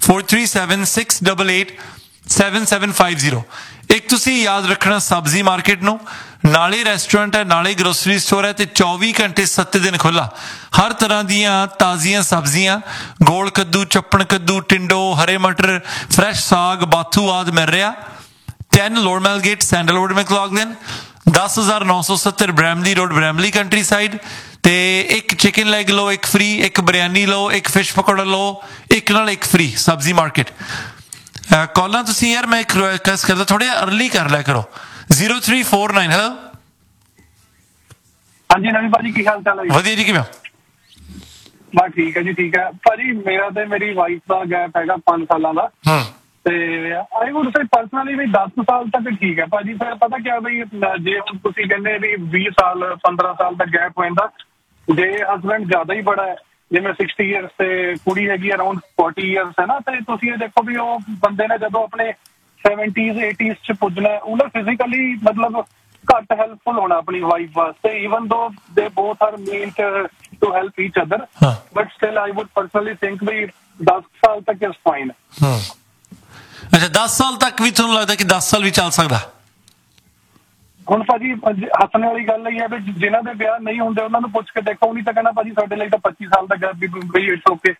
437-688-7750। एक तुसी याद रखना सब्जी मार्केट नो, नाले रेस्टोरेंट है, नाले ग्रोसरी स्टोर है, ते 24 घंटे 7 दिन खुला। हर तरह दियां ताज़ियां सब्जियां, गोल कद्दू, चप्पण कद्दू, टिंडो, हरे मटर, फ्रैश साग, बाथू आदि मिल रहा। 10 लोरमेल gate, sandalwood, मैक्लॉगलिन। 10,970 Bramalea road, Bramalea country side. ਤੇ ਇੱਕ ਚਿਕਨ ਲੈਗ ਲਓ, ਇੱਕ ਫ੍ਰੀ, ਇੱਕ ਬਿਰਿਆਨੀ ਲਓ, ਇੱਕ ਫਿਸ਼ ਪਕੌੜਾ ਲਓ, ਇੱਕ ਨਾਲ ਇੱਕ ਫ੍ਰੀ ਸਬਜ਼ੀ ਮਾਰਕੀਟ। ਕਾਲਾਂ ਤੁਸੀਂ ਯਾਰ ਮੈਂ ਇੱਕ ਰਿਕਵੈਸਟ ਕਰਦਾ ਥੋੜੇ ਅਰਲੀ ਕਰ ਲਿਆ ਕਰੋ। 0349। ਹੈਲੋ ਹਾਂਜੀ ਨਵੀਂ ਭਾਜੀ, ਕੀ ਹਾਲ ਚਾਲ ਹੈ? ਵਧੀਆ ਜੀ, ਕਿਵੇਂ ਹੋ? ਬਸ ਠੀਕ ਹੈ ਜੀ, ਠੀਕ ਹੈ ਭਾਜੀ। ਮੇਰਾ ਤੇ ਮੇਰੀ ਵਾਈਫ ਦਾ ਗੈਪ ਹੈਗਾ 5 ਸਾਲਾਂ ਦਾ। ਤੇ ਆਈ ਵੁੱਡ ਸੇ ਪਰਸਨਲੀ ਵੀ 10 ਸਾਲ ਤੱਕ ਠੀਕ ਹੈ ਭਾਜੀ। ਫਿਰ ਪਤਾ ਕਿਆ ਬਈ, ਜੇ ਹੁਣ ਤੁਸੀਂ ਕਹਿੰਦੇ ਵੀ 20 ਸਾਲ 15 ਸਾਲ ਦਾ ਗੈਪ ਹੋ ਜਾਂਦਾ, ਜੇ ਹਸਬੈਂਡ ਜ਼ਿਆਦਾ ਹੀ ਬੜਾ ਹੈ, ਜਿਵੇਂ 60 ਈਅਰਸ ਤੇ ਕੁੜੀ ਹੈਗੀ ਅਰਾਊਂਡ 40 ਈਅਰਸ ਹੈ ਨਾ, ਤੇ ਤੁਸੀਂ ਇਹ ਦੇਖੋ ਵੀ ਉਹ ਬੰਦੇ ਨੇ ਜਦੋਂ ਆਪਣੇ 70s 80s ਚ ਪੁੱਜਣਾ, ਉਹਨੇ ਫਿਜ਼ੀਕਲੀ ਮਤਲਬ ਘੱਟ ਹੈਲਪਫੁਲ ਹੋਣਾ ਆਪਣੀ ਵਾਈਫ ਵਾਸਤੇ, ਈਵਨ ਦੋ ਦੇ both are made to help each other, but still I wood personally think we 10 ਸਾਲ ਤੱਕ ਇਜ਼ ਫਾਈਨ। ਅੱਛਾ 10 ਸਾਲ ਤੱਕ ਵੀ ਤੁਹਾਨੂੰ ਲੱਗਦਾ ਕਿ 10 ਸਾਲ ਵੀ ਚੱਲ ਸਕਦਾ? ਹੁਣ ਭਾਜੀ ਹੱਸਣ ਵਾਲੀ ਗੱਲ ਇਹ ਹੈ ਵੀ ਜਿਨ੍ਹਾਂ ਦੇ ਵਿਆਹ ਨਹੀਂ ਹੁੰਦੇ ਉਹਨਾਂ ਨੂੰ ਪੁੱਛ ਕੇ ਦੇਖੋ, ਉਹਨੀ ਤਾਂ ਕਹਿੰਦਾ ਭਾਜੀ ਸਾਡੇ ਲਈ ਤਾਂ 25 ਸਾਲ ਦਾ ਗੈਪ ਵੀ ਇਟਸ ਓਕੇ।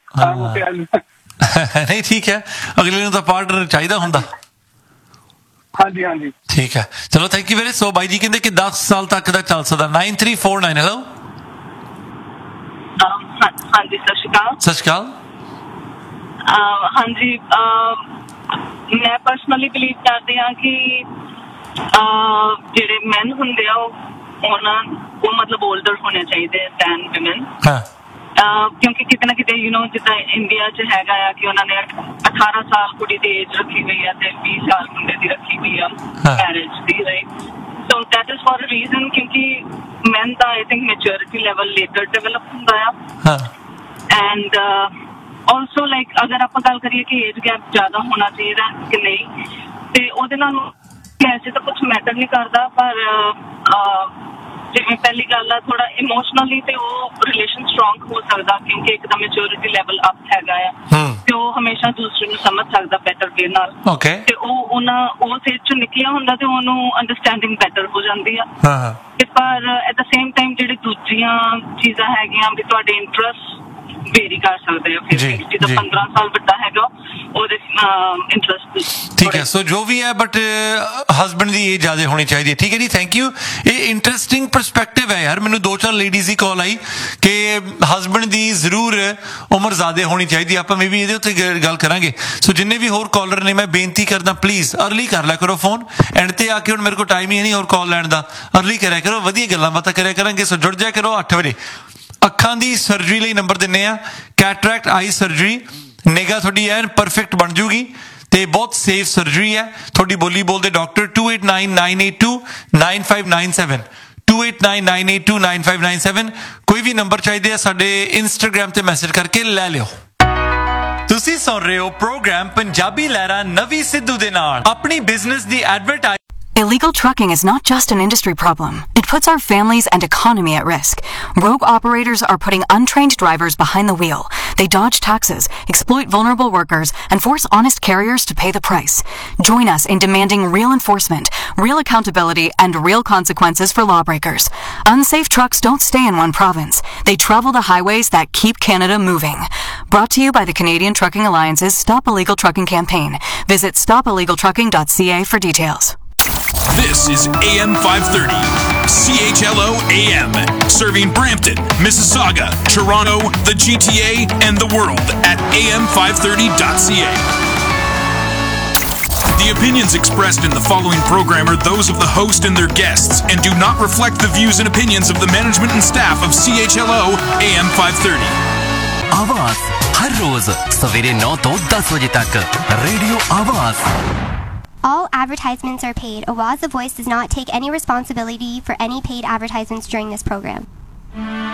ਨਹੀਂ ਠੀਕ ਹੈ, ਅਗਲੇ ਨੂੰ ਤਾਂ ਪਾਰਟਨਰ ਚਾਹੀਦਾ ਹੁੰਦਾ। ਹਾਂਜੀ ਹਾਂਜੀ ਠੀਕ ਹੈ, ਚਲੋ ਥੈਂਕ ਯੂ ਵੈਰੀ। ਸੋ ਬਾਈ ਜੀ ਕਹਿੰਦੇ ਕਿ 10 ਸਾਲ ਤੱਕ ਦਾ ਚੱਲ ਸਕਦਾ। 9349। ਹੈਲੋ ਹਾਂਜੀ ਸਤਿ ਸ਼੍ਰੀ ਅਕਾਲ। ਸਤਿ ਸ਼੍ਰੀ ਅਕਾਲ। ਹਾਂਜੀ ਮੈਂ ਪਰਸਨਲੀ ਬਿਲੀਵ ਕਰਦੀ ਹਾਂ ਕਿ ਜਿਹੜੇ ਮੈਨ ਹੁੰਦੇ ਆ ਉਹ ਮਤਲਬ 올ਡਰ ਹੋਣੇ ਚਾਹੀਦੇ ਦੈਨ ਵਿਮਨ, ਕਿਉਂਕਿ ਕਿਤੇ ਨਾ ਕਿਤੇ ਜਿੱਦਾਂ ਇੰਡੀਆ 'ਚ ਹੈਗਾ ਆ ਕਿ ਉਹਨਾਂ ਨੇ 18 ਸਾਲ ਕੁੜੀ ਦੀ ਏਜ ਰੱਖੀ ਹੋਈ ਆ ਤੇ 20 ਸਾਲ ਮੁੰਡੇ ਦੀ ਰੱਖੀ ਹੋਈ ਆ marriage the, right? So that is for a reason, ਕਿਉਂਕਿ ਮੈਨ ਦਾ I think maturity level later develop ਹੁੰਦਾ ਆ। ਐਂਡ ਆਲਸੋ ਲਾਈਕ ਅਗਰ ਆਪਾਂ ਗੱਲ ਕਰੀਏ ਕਿ ਏਜ ਗੈਪ ਜ਼ਿਆਦਾ ਹੋਣਾ ਚਾਹੀਦਾ ਕਿ ਨਹੀਂ, ਤੇ ਉਹਦੇ ਨਾਲ ਵੈਸੇ ਤਾਂ ਕੁਛ ਮੈਟਰ ਨਹੀਂ ਕਰਦਾ, ਪਰ ਜਿਵੇਂ ਪਹਿਲੀ ਗੱਲ ਆ ਥੋੜਾ ਇਮੋਸ਼ਨਲੀ ਤੇ ਉਹ ਰਿਲੇਸ਼ਨ ਸਟਰੋਂਗ ਹੋ ਸਕਦਾ, ਕਿਉਂਕਿ ਇੱਕ ਤਾਂ ਮੈਚੁਰਿਟੀ ਲੈਵਲ ਅਪ ਹੈਗਾ ਆ ਤੇ ਉਹ ਹਮੇਸ਼ਾ ਦੂਸਰੇ ਨੂੰ ਸਮਝ ਸਕਦਾ ਬੈਟਰ ਵੇ ਨਾਲ, ਤੇ ਉਹ ਉਸ ਏਜ ਚੋਂ ਨਿਕਲਿਆ ਹੁੰਦਾ ਤੇ ਉਹਨੂੰ ਅੰਡਰਸਟੈਂਡਿੰਗ ਬੈਟਰ ਹੋ ਜਾਂਦੀ ਆ। ਤੇ ਪਰ ਐਟ ਦ ਸੇਮ ਟਾਈਮ ਜਿਹੜੀ ਦੂਜੀਆਂ ਚੀਜ਼ਾਂ ਹੈਗੀਆਂ ਵੀ ਤੁਹਾਡੇ ਇੰਟਰਸਟ ਵੇਰੀ ਕਰ ਸਕਦੇ ਆ, ਫਿਰ ਜਿਹਦਾ 15 ਸਾਲ ਵੱਡਾ ਹੈਗਾ ਉਹਦੇ ਇੰਟਰਸਟ। ਠੀਕ ਹੈ, ਸੋ ਜੋ ਵੀ ਹੈ ਬਟ ਹਸਬੈਂਡ ਦੀ ਏਜ ਜ਼ਿਆਦਾ ਹੋਣੀ ਚਾਹੀਦੀ ਹੈ। ਠੀਕ ਹੈ ਜੀ, ਥੈਂਕ ਯੂ। ਇਹ ਇੰਟਰਸਟਿੰਗ ਪਰਸਪੈਕਟਿਵ ਹੈ ਯਾਰ। ਮੈਨੂੰ 2-4 ਲੇਡੀਜ਼ ਦੀ ਕਾਲ ਆਈ ਕਿ ਹਸਬੈਂਡ ਦੀ ਜ਼ਰੂਰ ਉਮਰ ਜ਼ਿਆਦਾ ਹੋਣੀ ਚਾਹੀਦੀ। ਆਪਾਂ ਮੇ ਵੀ ਇਹਦੇ ਉੱਤੇ ਗੱਲ ਕਰਾਂਗੇ। ਸੋ ਜਿੰਨੇ ਵੀ ਹੋਰ ਕਾਲਰ ਨੇ ਮੈਂ ਬੇਨਤੀ ਕਰਦਾ ਪਲੀਜ਼ ਅਰਲੀ ਕਰ ਲਿਆ ਕਰੋ ਫੋਨ। ਐਂਡ ਤੇ ਆ ਕੇ ਹੁਣ ਮੇਰੇ ਕੋਲ ਟਾਈਮ ਹੀ ਨਹੀਂ ਹੋਰ ਕਾਲ ਲੈਣ ਦਾ। ਅਰਲੀ ਕਰਿਆ ਕਰੋ, ਵਧੀਆ ਗੱਲਾਂ ਬਾਤਾਂ ਕਰਿਆ ਕਰਾਂਗੇ। ਸੋ ਜੁੜ ਜਾਇਆ ਕਰੋ 8 ਵਜੇ। ਅੱਖਾਂ ਦੀ ਸਰਜਰੀ ਲਈ ਨੰਬਰ ਦਿੰਨੇ ਆ, ਕੈਟਰੈਕਟ ਆਈ ਸਰਜਰੀ। ਨਿਗਾਹ ਤੁਹਾਡੀ ਐਨ ਪਰਫੈਕਟ ਬਣ ਜੂਗੀ ਤੇ ਬਹੁਤ ਸੇਫ ਸਰਜਰੀ ਹੈ। ਤੁਹਾਡੀ ਬੋਲੀ ਬੋਲਦੇ ਡਾਕਟਰ। 2899829597 2899829597। ਕੋਈ ਵੀ ਨੰਬਰ ਚਾਹੀਦੇ ਆ ਸਾਡੇ ਇੰਸਟਾਗ੍ਰਾਮ ਤੇ ਮੈਸੇਜ ਕਰਕੇ ਲੈ ਲਿਓ। ਤੁਸੀਂ ਸੁਣ ਰਹੇ ਹੋ ਪ੍ਰੋਗਰਾਮ ਪੰਜਾਬੀ ਲਹਿਰਾਂ ਨਵੀਂ ਸਿੱਧੂ ਦੇ ਨਾਲ। ਆਪਣੀ business the advertise. Illegal trucking is not just an industry problem. It puts our families and economy at risk. Rogue operators are putting untrained drivers behind the wheel. They dodge taxes, exploit vulnerable workers, and force honest carriers to pay the price. Join us in demanding real enforcement, real accountability, and real consequences for lawbreakers. Unsafe trucks don't stay in one province. They travel the highways that keep Canada moving. Brought to you by the Canadian Trucking Alliance's Stop Illegal Trucking campaign. Visit stopillegaltrucking.ca for details. This is AM 530, CHLO AM, serving Brampton, Mississauga, Toronto, the GTA, and the world at am530.ca. The opinions expressed in the following program are those of the host and their guests and do not reflect the views and opinions of the management and staff of CHLO AM 530. आवाज हर रोज सवेरे 9 तो 10 बजे तक radio आवाज। All advertisements are paid. Awaaz the Voice does not take any responsibility for any paid advertisements during this program.